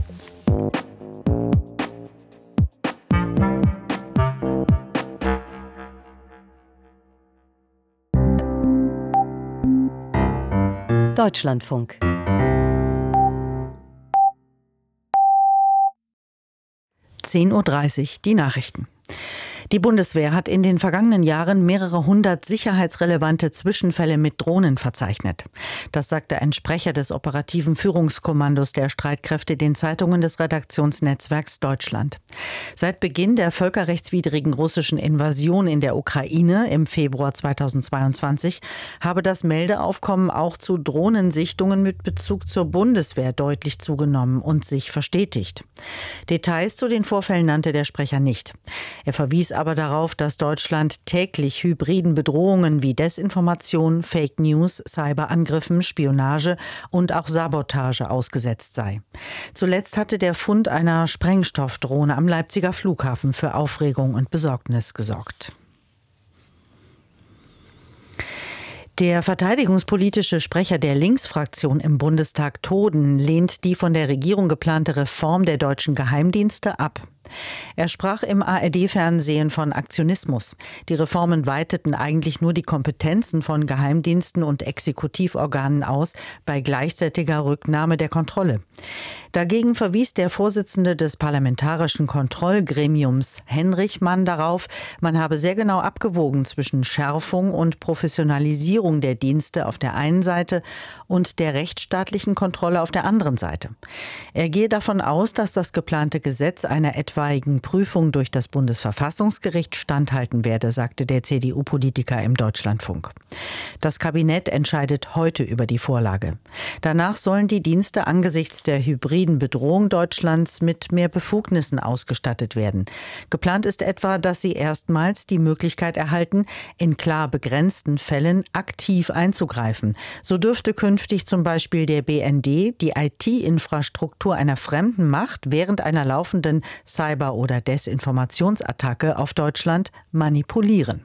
Deutschlandfunk. zehn Uhr dreißig, die Nachrichten. Die Bundeswehr hat in den vergangenen Jahren mehrere hundert sicherheitsrelevante Zwischenfälle mit Drohnen verzeichnet. Das sagte ein Sprecher des operativen Führungskommandos der Streitkräfte den Zeitungen des Redaktionsnetzwerks Deutschland. Seit Beginn der völkerrechtswidrigen russischen Invasion in der Ukraine im Februar zweitausendzweiundzwanzig habe das Meldeaufkommen auch zu Drohnensichtungen mit Bezug zur Bundeswehr deutlich zugenommen und sich verstetigt. Details zu den Vorfällen nannte der Sprecher nicht. Er verwies aber darauf, dass Deutschland täglich hybriden Bedrohungen wie Desinformation, Fake News, Cyberangriffen, Spionage und auch Sabotage ausgesetzt sei. Zuletzt hatte der Fund einer Sprengstoffdrohne am Leipziger Flughafen für Aufregung und Besorgnis gesorgt. Der verteidigungspolitische Sprecher der Linksfraktion im Bundestag, Toden, lehnt die von der Regierung geplante Reform der deutschen Geheimdienste ab. Er sprach im A R D-Fernsehen von Aktionismus. Die Reformen weiteten eigentlich nur die Kompetenzen von Geheimdiensten und Exekutivorganen aus, bei gleichzeitiger Rücknahme der Kontrolle. Dagegen verwies der Vorsitzende des Parlamentarischen Kontrollgremiums, Henrich Mann, darauf, man habe sehr genau abgewogen zwischen Schärfung und Professionalisierung der Dienste auf der einen Seite und der rechtsstaatlichen Kontrolle auf der anderen Seite. Er gehe davon aus, dass das geplante Gesetz einer etwaigen Prüfung durch das Bundesverfassungsgericht standhalten werde, sagte der C D U-Politiker im Deutschlandfunk. Das Kabinett entscheidet heute über die Vorlage. Danach sollen die Dienste angesichts der hybriden Bedrohung Deutschlands mit mehr Befugnissen ausgestattet werden. Geplant ist etwa, dass sie erstmals die Möglichkeit erhalten, in klar begrenzten Fällen aktiv einzugreifen. So dürfte künftig zum Beispiel der B N D die I T-Infrastruktur einer fremden Macht während einer laufenden Cyber- oder Desinformationsattacke auf Deutschland manipulieren.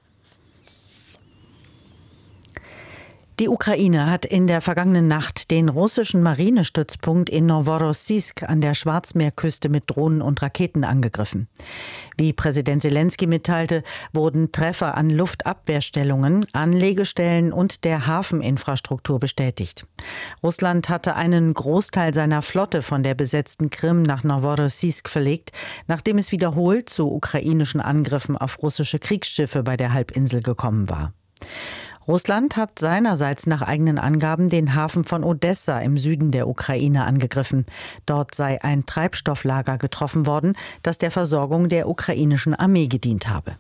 Die Ukraine hat in der vergangenen Nacht den russischen Marinestützpunkt in Noworossiysk an der Schwarzmeerküste mit Drohnen und Raketen angegriffen. Wie Präsident Selenskyj mitteilte, wurden Treffer an Luftabwehrstellungen, Anlegestellen und der Hafeninfrastruktur bestätigt. Russland hatte einen Großteil seiner Flotte von der besetzten Krim nach Noworossiysk verlegt, nachdem es wiederholt zu ukrainischen Angriffen auf russische Kriegsschiffe bei der Halbinsel gekommen war. Russland hat seinerseits nach eigenen Angaben den Hafen von Odessa im Süden der Ukraine angegriffen. Dort sei ein Treibstofflager getroffen worden, das der Versorgung der ukrainischen Armee gedient habe.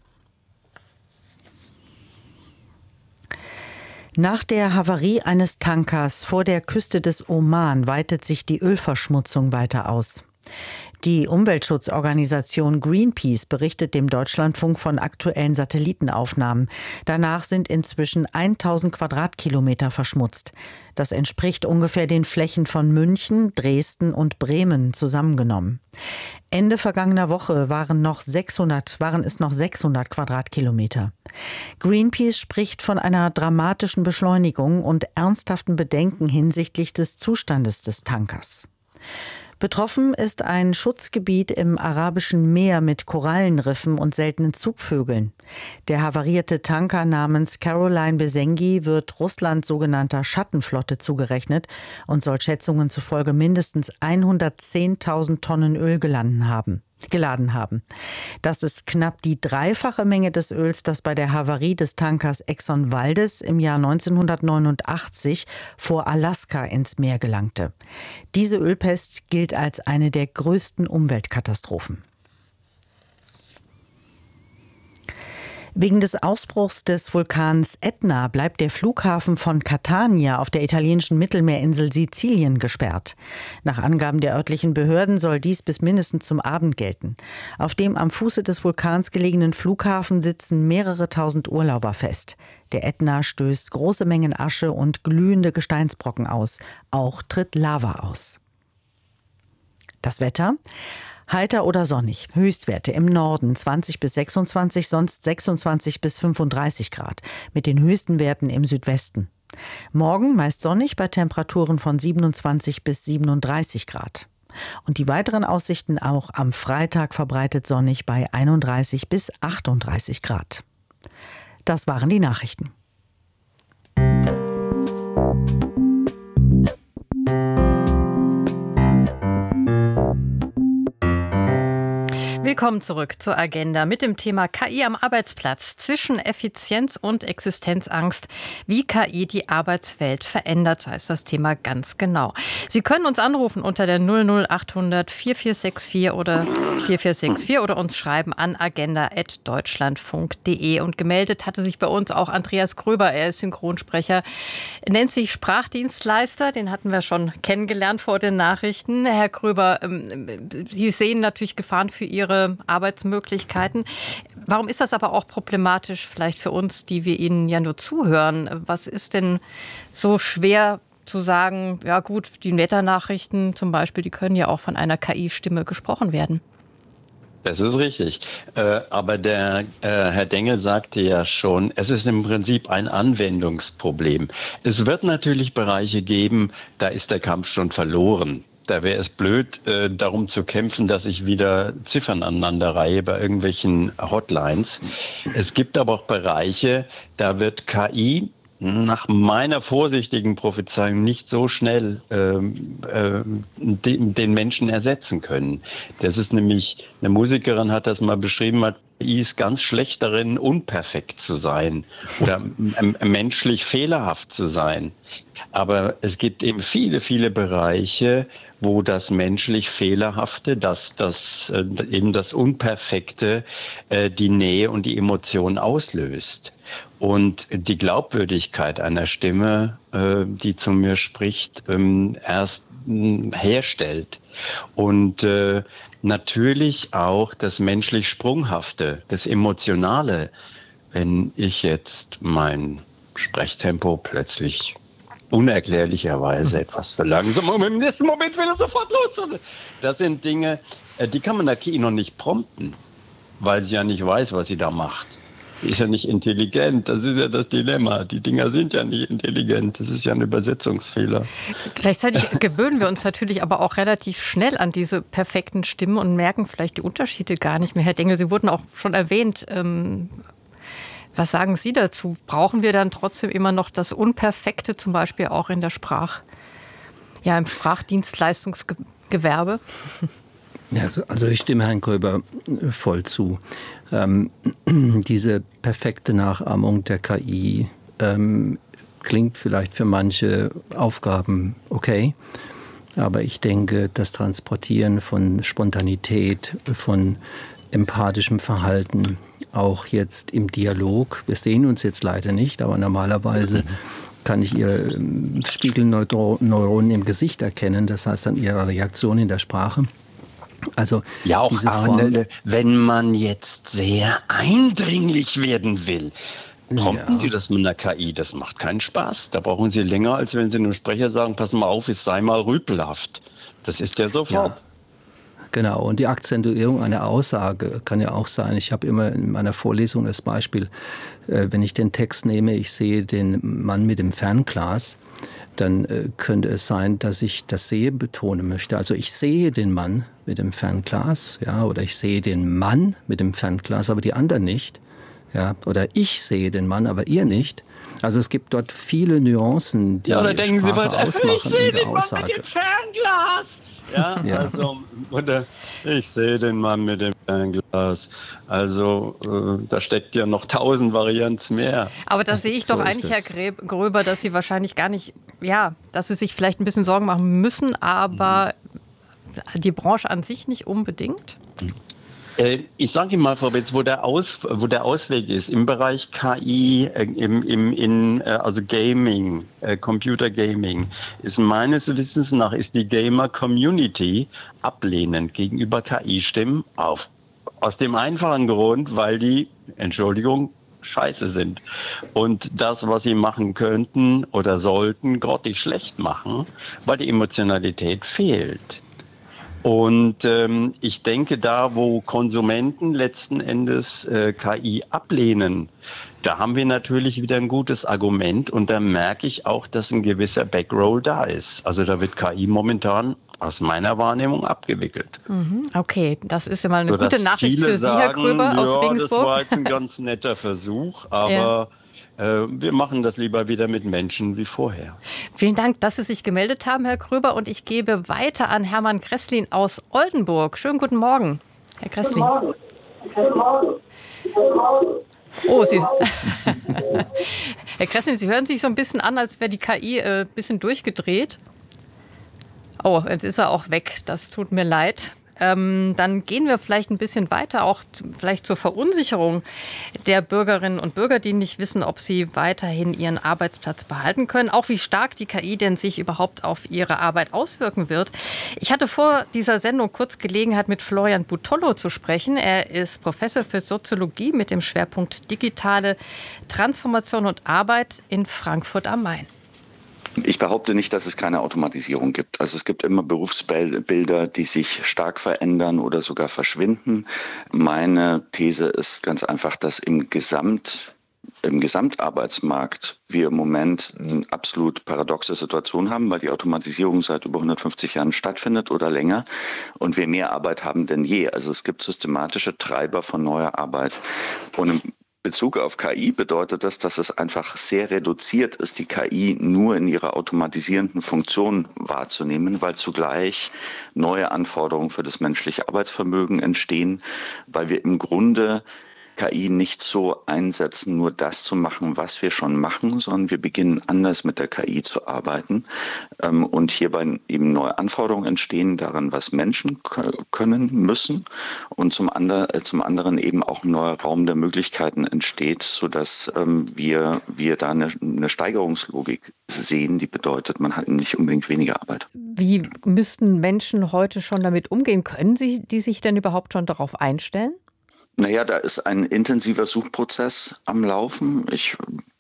Nach der Havarie eines Tankers vor der Küste des Oman weitet sich die Ölverschmutzung weiter aus. Die Umweltschutzorganisation Greenpeace berichtet dem Deutschlandfunk von aktuellen Satellitenaufnahmen. Danach sind inzwischen tausend Quadratkilometer verschmutzt. Das entspricht ungefähr den Flächen von München, Dresden und Bremen zusammengenommen. Ende vergangener Woche waren, noch sechshundert, waren es noch sechshundert Quadratkilometer. Greenpeace spricht von einer dramatischen Beschleunigung und ernsthaften Bedenken hinsichtlich des Zustandes des Tankers. Betroffen ist ein Schutzgebiet im Arabischen Meer mit Korallenriffen und seltenen Zugvögeln. Der havarierte Tanker namens Caroline Besengi wird Russlands sogenannter Schattenflotte zugerechnet und soll Schätzungen zufolge mindestens hundertzehntausend Tonnen Öl geladen haben. geladen haben. Das ist knapp die dreifache Menge des Öls, das bei der Havarie des Tankers Exxon Valdez im Jahr neunzehnhundertneunundachtzig vor Alaska ins Meer gelangte. Diese Ölpest gilt als eine der größten Umweltkatastrophen. Wegen des Ausbruchs des Vulkans Ätna bleibt der Flughafen von Catania auf der italienischen Mittelmeerinsel Sizilien gesperrt. Nach Angaben der örtlichen Behörden soll dies bis mindestens zum Abend gelten. Auf dem am Fuße des Vulkans gelegenen Flughafen sitzen mehrere tausend Urlauber fest. Der Ätna stößt große Mengen Asche und glühende Gesteinsbrocken aus. Auch tritt Lava aus. Das Wetter? Heiter oder sonnig. Höchstwerte im Norden zwanzig bis sechsundzwanzig, sonst sechsundzwanzig bis fünfunddreißig Grad. Mit den höchsten Werten im Südwesten. Morgen meist sonnig bei Temperaturen von siebenundzwanzig bis siebenunddreißig Grad. Und die weiteren Aussichten auch am Freitag verbreitet sonnig bei einunddreißig bis achtunddreißig Grad. Das waren die Nachrichten. Willkommen zurück zur Agenda mit dem Thema K I am Arbeitsplatz. Zwischen Effizienz und Existenzangst. Wie K I die Arbeitswelt verändert, so heißt das Thema ganz genau. Sie können uns anrufen unter der null null achthundert vierundvierzig sechsundvierzig oder vierundvierzig vierundvierzig oder uns schreiben an agenda at deutschlandfunk punkt de. Und gemeldet hatte sich bei uns auch Andreas Gröber. Er ist Synchronsprecher, nennt sich Sprachdienstleister. Den hatten wir schon kennengelernt vor den Nachrichten. Herr Gröber, Sie sehen natürlich Gefahren für Ihre Arbeitsmöglichkeiten. Warum ist das aber auch problematisch, vielleicht für uns, die wir Ihnen ja nur zuhören? Was ist denn so schwer zu sagen, ja gut, die Wetternachrichten zum Beispiel, die können ja auch von einer K I-Stimme gesprochen werden? Das ist richtig. Äh, aber der äh, Herr Dengel sagte ja schon, es ist im Prinzip ein Anwendungsproblem. Es wird natürlich Bereiche geben, da ist der Kampf schon verloren. Da wäre es blöd, äh, darum zu kämpfen, dass ich wieder Ziffern aneinanderreihe bei irgendwelchen Hotlines. Es gibt aber auch Bereiche, da wird K I nach meiner vorsichtigen Prophezeiung nicht so schnell ähm, äh, den, den Menschen ersetzen können. Das ist nämlich, eine Musikerin hat das mal beschrieben, hat, K I ist ganz schlecht darin, unperfekt zu sein oder äh, menschlich fehlerhaft zu sein. Aber es gibt eben viele, viele Bereiche, wo das menschlich Fehlerhafte, das, das, äh, eben das Unperfekte, äh, die Nähe und die Emotion auslöst. Und die Glaubwürdigkeit einer Stimme, äh, die zu mir spricht, ähm, erst äh, herstellt. Und äh, natürlich auch das menschlich Sprunghafte, das Emotionale. Wenn ich jetzt mein Sprechtempo plötzlich unerklärlicherweise etwas verlangsamen. Und im nächsten Moment will er sofort los. Das sind Dinge, die kann man der K I noch nicht prompten, weil sie ja nicht weiß, was sie da macht. Die ist ja nicht intelligent, das ist ja das Dilemma. Die Dinger sind ja nicht intelligent, das ist ja ein Übersetzungsfehler. Gleichzeitig gewöhnen wir uns natürlich aber auch relativ schnell an diese perfekten Stimmen und merken vielleicht die Unterschiede gar nicht mehr. Herr Dengel, Sie wurden auch schon erwähnt. Ähm Was sagen Sie dazu? Brauchen wir dann trotzdem immer noch das Unperfekte, zum Beispiel auch in der Sprach, ja, im Sprachdienstleistungsgewerbe? Ja, also ich stimme Herrn Gröber voll zu. Ähm, diese perfekte Nachahmung der K I ähm, klingt vielleicht für manche Aufgaben okay, aber ich denke, das Transportieren von Spontanität, von empathischem Verhalten, auch jetzt im Dialog. Wir sehen uns jetzt leider nicht, aber normalerweise kann ich Ihre Spiegelneuronen im Gesicht erkennen, das heißt an Ihrer Reaktion in der Sprache. Also ja, auch diese Arne, Form, wenn man jetzt sehr eindringlich werden will, prompten ja. Sie das mit einer K I, das macht keinen Spaß. Da brauchen Sie länger, als wenn Sie einem Sprecher sagen, pass mal auf, es sei mal rüpelhaft. Das ist ja sofort. Ja. Genau, und die Akzentuierung einer Aussage kann ja auch sein. Ich habe immer in meiner Vorlesung das Beispiel, äh, wenn ich den Text nehme, ich sehe den Mann mit dem Fernglas, dann äh, könnte es sein, dass ich das Sehen betonen möchte. Also ich sehe den Mann mit dem Fernglas, ja, oder ich sehe den Mann mit dem Fernglas, aber die anderen nicht. Ja, oder ich sehe den Mann, aber ihr nicht. Also es gibt dort viele Nuancen, die ja, oder denken Sprache Sie mal, ausmachen ich sehe in der den Mann Aussage. mit dem Fernglas. Ja, ja, also, oder ich sehe den Mann mit dem Fernglas. Also, äh, da steckt ja noch tausend Varianten mehr. Aber da sehe ich So doch ist eigentlich, es. Herr Gröber, dass Sie wahrscheinlich gar nicht, ja, dass Sie sich vielleicht ein bisschen Sorgen machen müssen, aber mhm. die Branche an sich nicht unbedingt? Äh, ich sage Ihnen mal, Frau Betz, wo der, Aus, wo der Ausweg ist im Bereich K I, äh, im, im, in, äh, also Gaming, äh, Computer Gaming, ist meines Wissens nach ist die Gamer-Community ablehnend gegenüber K I-Stimmen auf. Aus dem einfachen Grund, weil die, Entschuldigung, scheiße sind. Und das, was sie machen könnten oder sollten, grottig schlecht machen, weil die Emotionalität fehlt. Und ähm, ich denke, da, wo Konsumenten letzten Endes äh, K I ablehnen, da haben wir natürlich wieder ein gutes Argument. Und da merke ich auch, dass ein gewisser Backroll da ist. Also da wird K I momentan aus meiner Wahrnehmung abgewickelt. Mhm, okay, das ist ja mal eine so, gute Nachricht für Sie, sagen, Herr Gröber aus ja, Regensburg. Das war jetzt ein ganz netter Versuch, aber ja. äh, wir machen das lieber wieder mit Menschen wie vorher. Vielen Dank, dass Sie sich gemeldet haben, Herr Gröber. Und ich gebe weiter an Hermann Kresslin aus Oldenburg. Schönen guten Morgen, Herr Kresslin. Guten Morgen. Guten Morgen. Guten Morgen. Oh, Sie. Herr Kresslin, Sie hören sich so ein bisschen an, als wäre die K I ein äh, bisschen durchgedreht. Oh, jetzt ist er auch weg. Das tut mir leid. Ähm, dann gehen wir vielleicht ein bisschen weiter, auch vielleicht zur Verunsicherung der Bürgerinnen und Bürger, die nicht wissen, ob sie weiterhin ihren Arbeitsplatz behalten können. Auch wie stark die K I denn sich überhaupt auf ihre Arbeit auswirken wird. Ich hatte vor dieser Sendung kurz Gelegenheit, mit Florian Butollo zu sprechen. Er ist Professor für Soziologie mit dem Schwerpunkt digitale Transformation und Arbeit in Frankfurt am Main. Ich behaupte nicht, dass es keine Automatisierung gibt. Also es gibt immer Berufsbilder, die sich stark verändern oder sogar verschwinden. Meine These ist ganz einfach, dass im Gesamt, im Gesamtarbeitsmarkt wir im Moment eine absolut paradoxe Situation haben, weil die Automatisierung seit über hundertfünfzig Jahren stattfindet oder länger und wir mehr Arbeit haben denn je. Also es gibt systematische Treiber von neuer Arbeit. Und im Bezug auf K I bedeutet das, dass es einfach sehr reduziert ist, die K I nur in ihrer automatisierenden Funktion wahrzunehmen, weil zugleich neue Anforderungen für das menschliche Arbeitsvermögen entstehen, weil wir im Grunde K I nicht so einsetzen, nur das zu machen, was wir schon machen, sondern wir beginnen anders mit der K I zu arbeiten ähm, und hierbei eben neue Anforderungen entstehen daran, was Menschen k- können müssen und zum, ander, äh, zum anderen eben auch ein neuer Raum der Möglichkeiten entsteht, sodass ähm, wir, wir da eine, eine Steigerungslogik sehen, die bedeutet, man hat nicht unbedingt weniger Arbeit. Wie müssten Menschen heute schon damit umgehen? Können sie die sich denn überhaupt schon darauf einstellen? Naja, da ist ein intensiver Suchprozess am Laufen. Ich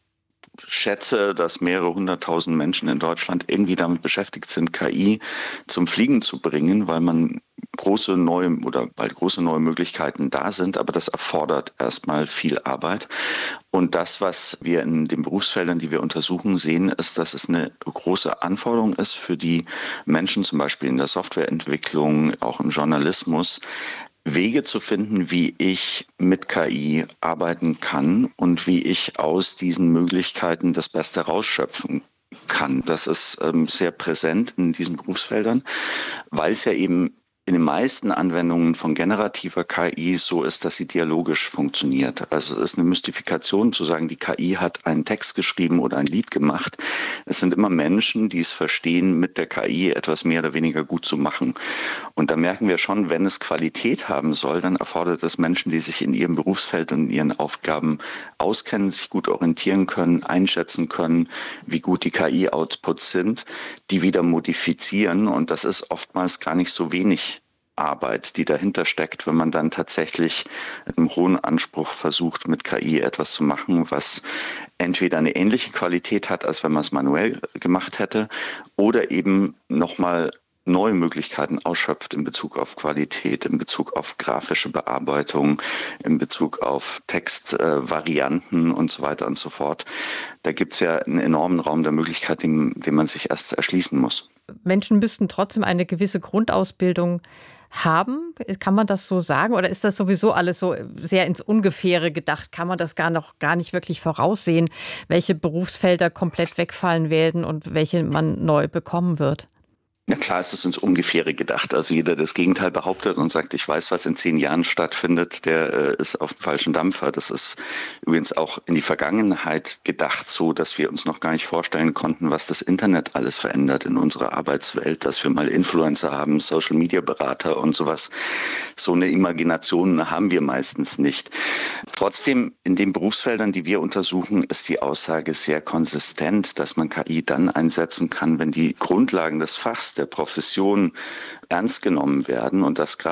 schätze, dass mehrere hunderttausend Menschen in Deutschland irgendwie damit beschäftigt sind, K I zum Fliegen zu bringen, weil man große neue oder weil große neue Möglichkeiten da sind, aber das erfordert erstmal viel Arbeit. Und das, was wir in den Berufsfeldern, die wir untersuchen, sehen, ist, dass es eine große Anforderung ist für die Menschen, zum Beispiel in der Softwareentwicklung, auch im Journalismus, Wege zu finden, wie ich mit K I arbeiten kann und wie ich aus diesen Möglichkeiten das Beste rausschöpfen kann. Das ist ähm, sehr präsent in diesen Berufsfeldern, weil es ja eben in den meisten Anwendungen von generativer K I so ist, dass sie dialogisch funktioniert. Also es ist eine Mystifikation zu sagen, die K I hat einen Text geschrieben oder ein Lied gemacht. Es sind immer Menschen, die es verstehen, mit der K I etwas mehr oder weniger gut zu machen. Und da merken wir schon, wenn es Qualität haben soll, dann erfordert es Menschen, die sich in ihrem Berufsfeld und in ihren Aufgaben auskennen, sich gut orientieren können, einschätzen können, wie gut die K I-Outputs sind, die wieder modifizieren. Und das ist oftmals gar nicht so wenig Arbeit, die dahinter steckt, wenn man dann tatsächlich mit einem hohen Anspruch versucht, mit K I etwas zu machen, was entweder eine ähnliche Qualität hat, als wenn man es manuell gemacht hätte, oder eben nochmal neue Möglichkeiten ausschöpft in Bezug auf Qualität, in Bezug auf grafische Bearbeitung, in Bezug auf Textvarianten äh, und so weiter und so fort. Da gibt es ja einen enormen Raum der Möglichkeiten, den, den man sich erst erschließen muss. Menschen müssten trotzdem eine gewisse Grundausbildung haben? Kann man das so sagen? Oder ist das sowieso alles so sehr ins Ungefähre gedacht? Kann man das gar noch gar nicht wirklich voraussehen, welche Berufsfelder komplett wegfallen werden und welche man neu bekommen wird? Na klar, es ist ins Ungefähre gedacht. Also jeder, der das Gegenteil behauptet und sagt, ich weiß, was in zehn Jahren stattfindet, der äh, ist auf dem falschen Dampfer. Das ist übrigens auch in die Vergangenheit gedacht, so dass wir uns noch gar nicht vorstellen konnten, was das Internet alles verändert in unserer Arbeitswelt, dass wir mal Influencer haben, Social-Media-Berater und sowas. So eine Imagination haben wir meistens nicht. Trotzdem, in den Berufsfeldern, die wir untersuchen, ist die Aussage sehr konsistent, dass man K I dann einsetzen kann, wenn die Grundlagen des Fachs, der Profession ernst genommen werden und dass gerade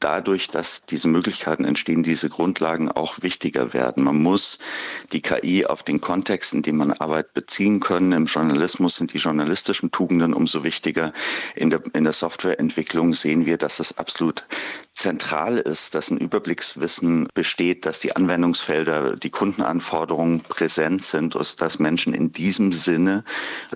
dadurch, dass diese Möglichkeiten entstehen, diese Grundlagen auch wichtiger werden. Man muss die K I auf den Kontext, in dem man Arbeit beziehen können. Im Journalismus sind die journalistischen Tugenden umso wichtiger. In der, in der Softwareentwicklung sehen wir, dass es absolut zentral ist, dass ein Überblickswissen besteht, dass die Anwendungsfelder, die Kundenanforderungen präsent sind und dass Menschen in diesem Sinne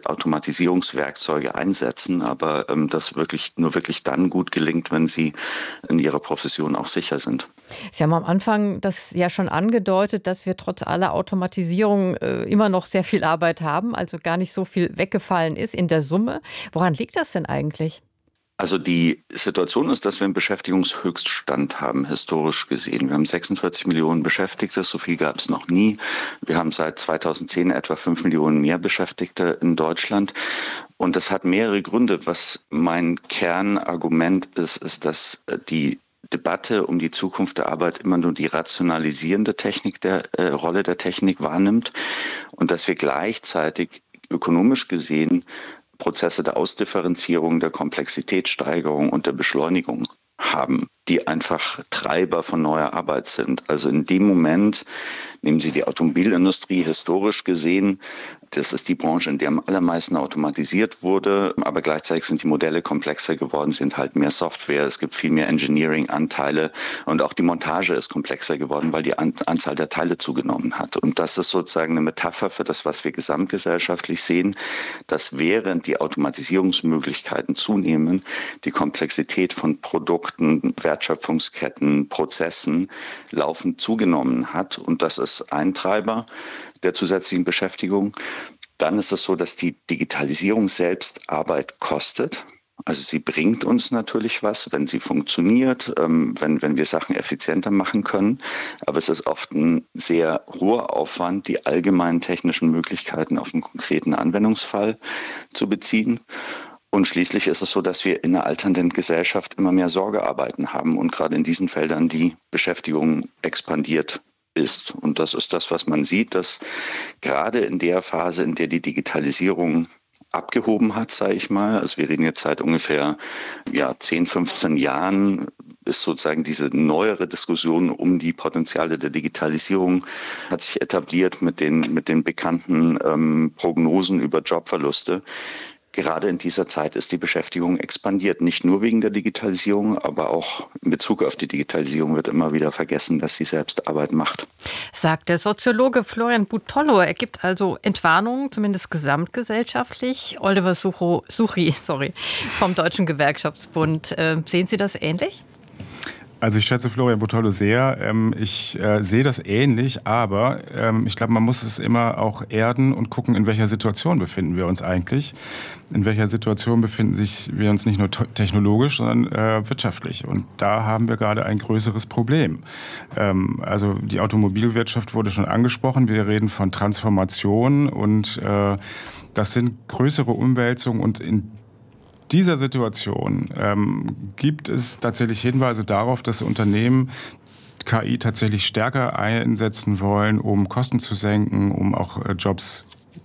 Automatisierungswerkzeuge einsetzen, aber ähm, das wirklich nur wirklich dann gut gelingt, wenn sie in ihrer Profession auch sicher sind. Sie haben am Anfang das ja schon angedeutet, dass wir trotz aller Automatisierung äh, immer noch sehr viel Arbeit haben, also gar nicht so viel weggefallen ist in der Summe. Woran liegt das denn eigentlich? Also die Situation ist, dass wir einen Beschäftigungshöchststand haben, historisch gesehen. Wir haben sechsundvierzig Millionen Beschäftigte, so viel gab es noch nie. Wir haben seit zweitausendzehn etwa fünf Millionen mehr Beschäftigte in Deutschland. Und das hat mehrere Gründe. Was mein Kernargument ist, ist, dass die Debatte um die Zukunft der Arbeit immer nur die rationalisierende Technik der äh, Rolle der Technik wahrnimmt und dass wir gleichzeitig ökonomisch gesehen Prozesse der Ausdifferenzierung, der Komplexitätssteigerung und der Beschleunigung haben, die einfach Treiber von neuer Arbeit sind. Also in dem Moment, nehmen Sie die Automobilindustrie historisch gesehen, das ist die Branche, in der am allermeisten automatisiert wurde, aber gleichzeitig sind die Modelle komplexer geworden, sie enthalten mehr Software, es gibt viel mehr Engineering-Anteile und auch die Montage ist komplexer geworden, weil die An- Anzahl der Teile zugenommen hat. Und das ist sozusagen eine Metapher für das, was wir gesamtgesellschaftlich sehen, dass während die Automatisierungsmöglichkeiten zunehmen, die Komplexität von Produkten, Wertschöpfungsketten, Prozessen laufend zugenommen hat. Und das ist ein Treiber der zusätzlichen Beschäftigung. Dann ist es so, dass die Digitalisierung selbst Arbeit kostet. Also sie bringt uns natürlich was, wenn sie funktioniert, ähm, wenn, wenn wir Sachen effizienter machen können. Aber es ist oft ein sehr hoher Aufwand, die allgemeinen technischen Möglichkeiten auf einen konkreten Anwendungsfall zu beziehen. Und schließlich ist es so, dass wir in einer alternden Gesellschaft immer mehr Sorgearbeiten haben und gerade in diesen Feldern die Beschäftigung expandiert ist. Und das ist das, was man sieht, dass gerade in der Phase, in der die Digitalisierung abgehoben hat, sage ich mal, also wir reden jetzt seit ungefähr ja, zehn, fünfzehn Jahren, ist sozusagen diese neuere Diskussion um die Potenziale der Digitalisierung hat sich etabliert mit den, mit den bekannten ähm, Prognosen über Jobverluste. Gerade in dieser Zeit ist die Beschäftigung expandiert, nicht nur wegen der Digitalisierung, aber auch in Bezug auf die Digitalisierung wird immer wieder vergessen, dass sie selbst Arbeit macht. Sagt der Soziologe Florian Butollo. Er gibt also Entwarnungen, zumindest gesamtgesellschaftlich. Oliver Sucho, Suchi sorry, vom Deutschen Gewerkschaftsbund. Äh, sehen Sie das ähnlich? Also ich schätze Florian Butollo sehr. Ich äh, sehe das ähnlich, aber ähm, ich glaube, man muss es immer auch erden und gucken, in welcher Situation befinden wir uns eigentlich. In welcher Situation befinden sich wir uns nicht nur technologisch, sondern äh, wirtschaftlich. Und da haben wir gerade ein größeres Problem. Ähm, also die Automobilwirtschaft wurde schon angesprochen. Wir reden von Transformation und äh, das sind größere Umwälzungen und in dieser Situation ähm, gibt es tatsächlich Hinweise darauf, dass Unternehmen K I tatsächlich stärker einsetzen wollen, um Kosten zu senken, um auch äh, Jobs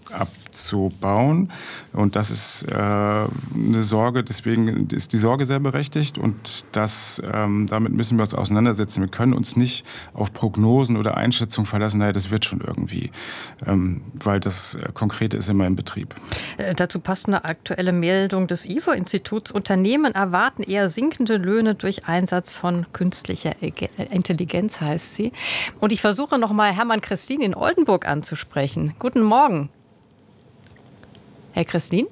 abzubauen. Und das ist äh, eine Sorge, deswegen ist die Sorge sehr berechtigt und das, ähm, damit müssen wir uns auseinandersetzen. Wir können uns nicht auf Prognosen oder Einschätzungen verlassen, naja, das wird schon irgendwie, ähm, weil das äh, Konkrete ist immer im Betrieb. Äh, dazu passt eine aktuelle Meldung des I F O-Instituts. Unternehmen erwarten eher sinkende Löhne durch Einsatz von künstlicher Intelligenz, heißt sie. Und ich versuche nochmal Hermann Kreslin in Oldenburg anzusprechen. Guten Morgen. Herr Kreslin?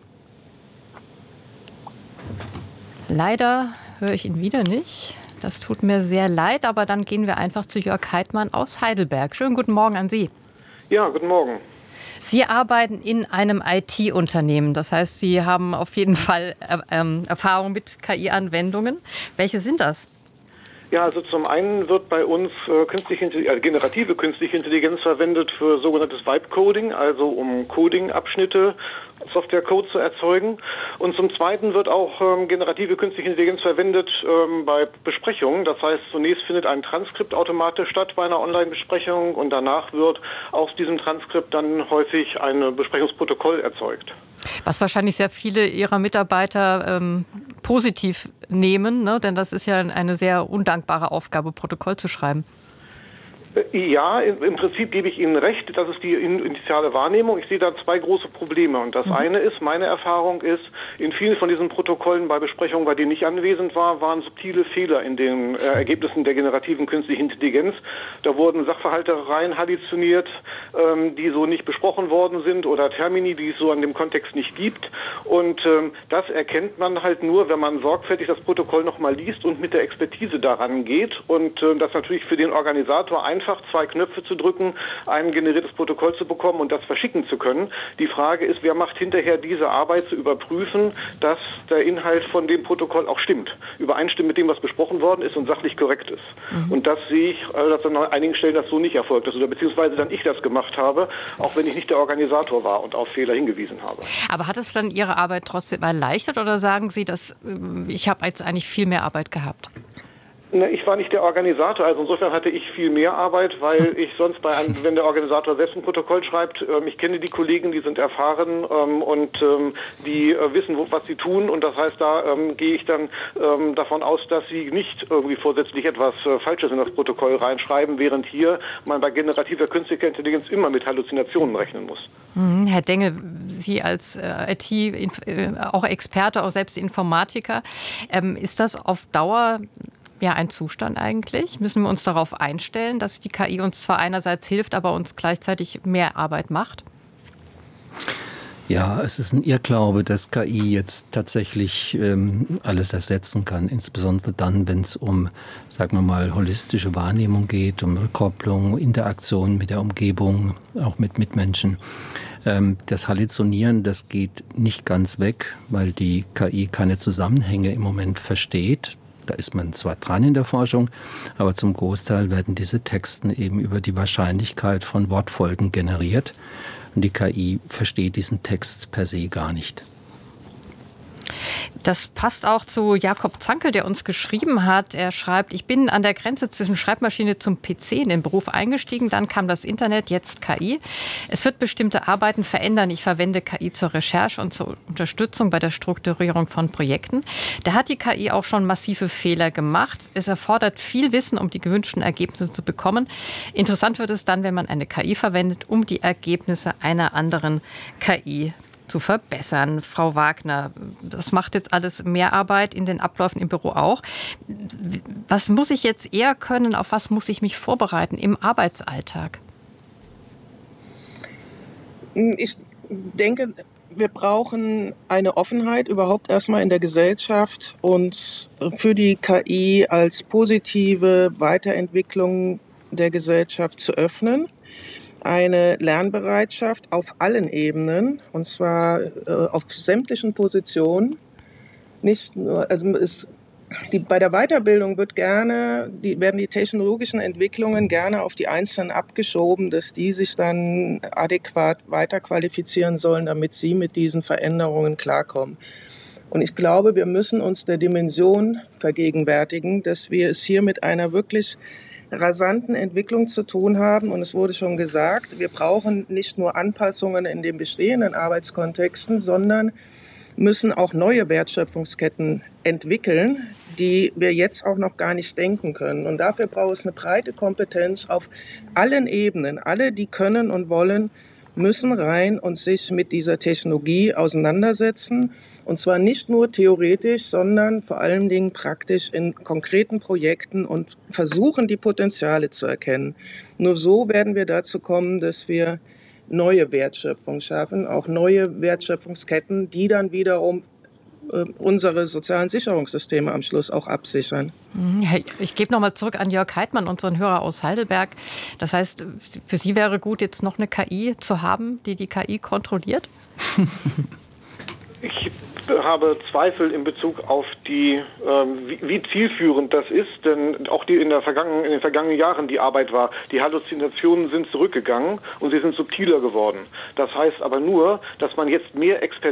Leider höre ich ihn wieder nicht. Das tut mir sehr leid, aber dann gehen wir einfach zu Jörg Heidmann aus Heidelberg. Schönen guten Morgen an Sie. Ja, guten Morgen. Sie arbeiten in einem I T-Unternehmen. Das heißt, Sie haben auf jeden Fall äh, Erfahrung mit K I-Anwendungen. Welche sind das? Ja, also zum einen wird bei uns äh, künstliche, äh, generative künstliche Intelligenz verwendet für sogenanntes Vibe-Coding, also um Coding-Abschnitte, Software-Code zu erzeugen. Und zum Zweiten wird auch ähm, generative künstliche Intelligenz verwendet ähm, bei Besprechungen. Das heißt, zunächst findet ein Transkript automatisch statt bei einer Online-Besprechung und danach wird aus diesem Transkript dann häufig ein Besprechungsprotokoll erzeugt. Was wahrscheinlich sehr viele Ihrer Mitarbeiter ähm, positiv nehmen, ne? Denn das ist ja eine sehr undankbare Aufgabe, Protokoll zu schreiben. Ja, im Prinzip gebe ich Ihnen recht, das ist die initiale Wahrnehmung. Ich sehe da zwei große Probleme. Und das mhm. eine ist, meine Erfahrung ist, in vielen von diesen Protokollen bei Besprechungen, bei denen ich anwesend war, waren subtile Fehler in den äh, Ergebnissen der generativen künstlichen Intelligenz. Da wurden Sachverhalte rein halluziniert, ähm, die so nicht besprochen worden sind, oder Termini, die es so an dem Kontext nicht gibt. Und ähm, das erkennt man halt nur, wenn man sorgfältig das Protokoll nochmal liest und mit der Expertise daran geht. Und äh, das natürlich für den Organisator ein einfach zwei Knöpfe zu drücken, ein generiertes Protokoll zu bekommen und das verschicken zu können. Die Frage ist, wer macht hinterher diese Arbeit zu überprüfen, dass der Inhalt von dem Protokoll auch stimmt, übereinstimmt mit dem, was besprochen worden ist und sachlich korrekt ist. Mhm. Und das sehe ich, dass an einigen Stellen das so nicht erfolgt ist oder beziehungsweise dann ich das gemacht habe, auch wenn ich nicht der Organisator war und auf Fehler hingewiesen habe. Aber hat es dann Ihre Arbeit trotzdem erleichtert oder sagen Sie, dass ich habe jetzt eigentlich viel mehr Arbeit gehabt? Ich war nicht der Organisator, also insofern hatte ich viel mehr Arbeit, weil ich sonst bei einem, wenn der Organisator selbst ein Protokoll schreibt, ähm, ich kenne die Kollegen, die sind erfahren ähm, und ähm, die äh, wissen, wo, was sie tun, und das heißt, da ähm, gehe ich dann ähm, davon aus, dass sie nicht irgendwie vorsätzlich etwas äh, Falsches in das Protokoll reinschreiben, während hier man bei generativer künstlicher Intelligenz immer mit Halluzinationen rechnen muss. Mhm, Herr Dengel, Sie als äh, I T, äh, auch Experte, auch selbst Informatiker, ähm, ist das auf Dauer ja ein Zustand eigentlich? Müssen wir uns darauf einstellen, dass die K I uns zwar einerseits hilft, aber uns gleichzeitig mehr Arbeit macht? Ja, es ist ein Irrglaube, dass K I jetzt tatsächlich ähm, alles ersetzen kann. Insbesondere dann, wenn es um, sagen wir mal, holistische Wahrnehmung geht, um Rückkopplung, Interaktion mit der Umgebung, auch mit Mitmenschen. Ähm, das Halluzinieren, das geht nicht ganz weg, weil die K I keine Zusammenhänge im Moment versteht. Da ist man zwar dran in der Forschung, aber zum Großteil werden diese Texte eben über die Wahrscheinlichkeit von Wortfolgen generiert. Und die K I versteht diesen Text per se gar nicht. Das passt auch zu Jakob Zankel, der uns geschrieben hat. Er schreibt, ich bin an der Grenze zwischen Schreibmaschine zum P C in den Beruf eingestiegen. Dann kam das Internet, jetzt K I. Es wird bestimmte Arbeiten verändern. Ich verwende K I zur Recherche und zur Unterstützung bei der Strukturierung von Projekten. Da hat die K I auch schon massive Fehler gemacht. Es erfordert viel Wissen, um die gewünschten Ergebnisse zu bekommen. Interessant wird es dann, wenn man eine K I verwendet, um die Ergebnisse einer anderen K I zu verbessern. Frau Wagner, das macht jetzt alles mehr Arbeit in den Abläufen im Büro auch. Was muss ich jetzt eher können? Auf was muss ich mich vorbereiten im Arbeitsalltag? Ich denke, wir brauchen eine Offenheit überhaupt erstmal in der Gesellschaft und für die K I als positive Weiterentwicklung der Gesellschaft zu öffnen. Eine Lernbereitschaft auf allen Ebenen, und zwar äh, auf sämtlichen Positionen. Nicht nur, also es, die, bei der Weiterbildung wird gerne, die, werden die technologischen Entwicklungen gerne auf die Einzelnen abgeschoben, dass die sich dann adäquat weiterqualifizieren sollen, damit sie mit diesen Veränderungen klarkommen. Und ich glaube, wir müssen uns der Dimension vergegenwärtigen, dass wir es hier mit einer wirklich rasanten Entwicklung zu tun haben. Und es wurde schon gesagt, wir brauchen nicht nur Anpassungen in den bestehenden Arbeitskontexten, sondern müssen auch neue Wertschöpfungsketten entwickeln, die wir jetzt auch noch gar nicht denken können. Und dafür braucht es eine breite Kompetenz auf allen Ebenen. Alle, die können und wollen, müssen rein und sich mit dieser Technologie auseinandersetzen. Und zwar nicht nur theoretisch, sondern vor allen Dingen praktisch in konkreten Projekten und versuchen, die Potenziale zu erkennen. Nur so werden wir dazu kommen, dass wir neue Wertschöpfung schaffen, auch neue Wertschöpfungsketten, die dann wiederum äh, unsere sozialen Sicherungssysteme am Schluss auch absichern. Ich gebe nochmal zurück an Jörg Heidmann, unseren Hörer aus Heidelberg. Das heißt, für Sie wäre gut, jetzt noch eine K I zu haben, die die K I kontrolliert? Ich habe Zweifel in Bezug auf die, ähm, wie, wie zielführend das ist, denn auch die in, der vergangenen, in den vergangenen Jahren die Arbeit war, die Halluzinationen sind zurückgegangen und sie sind subtiler geworden. Das heißt aber nur, dass man jetzt mehr Exper-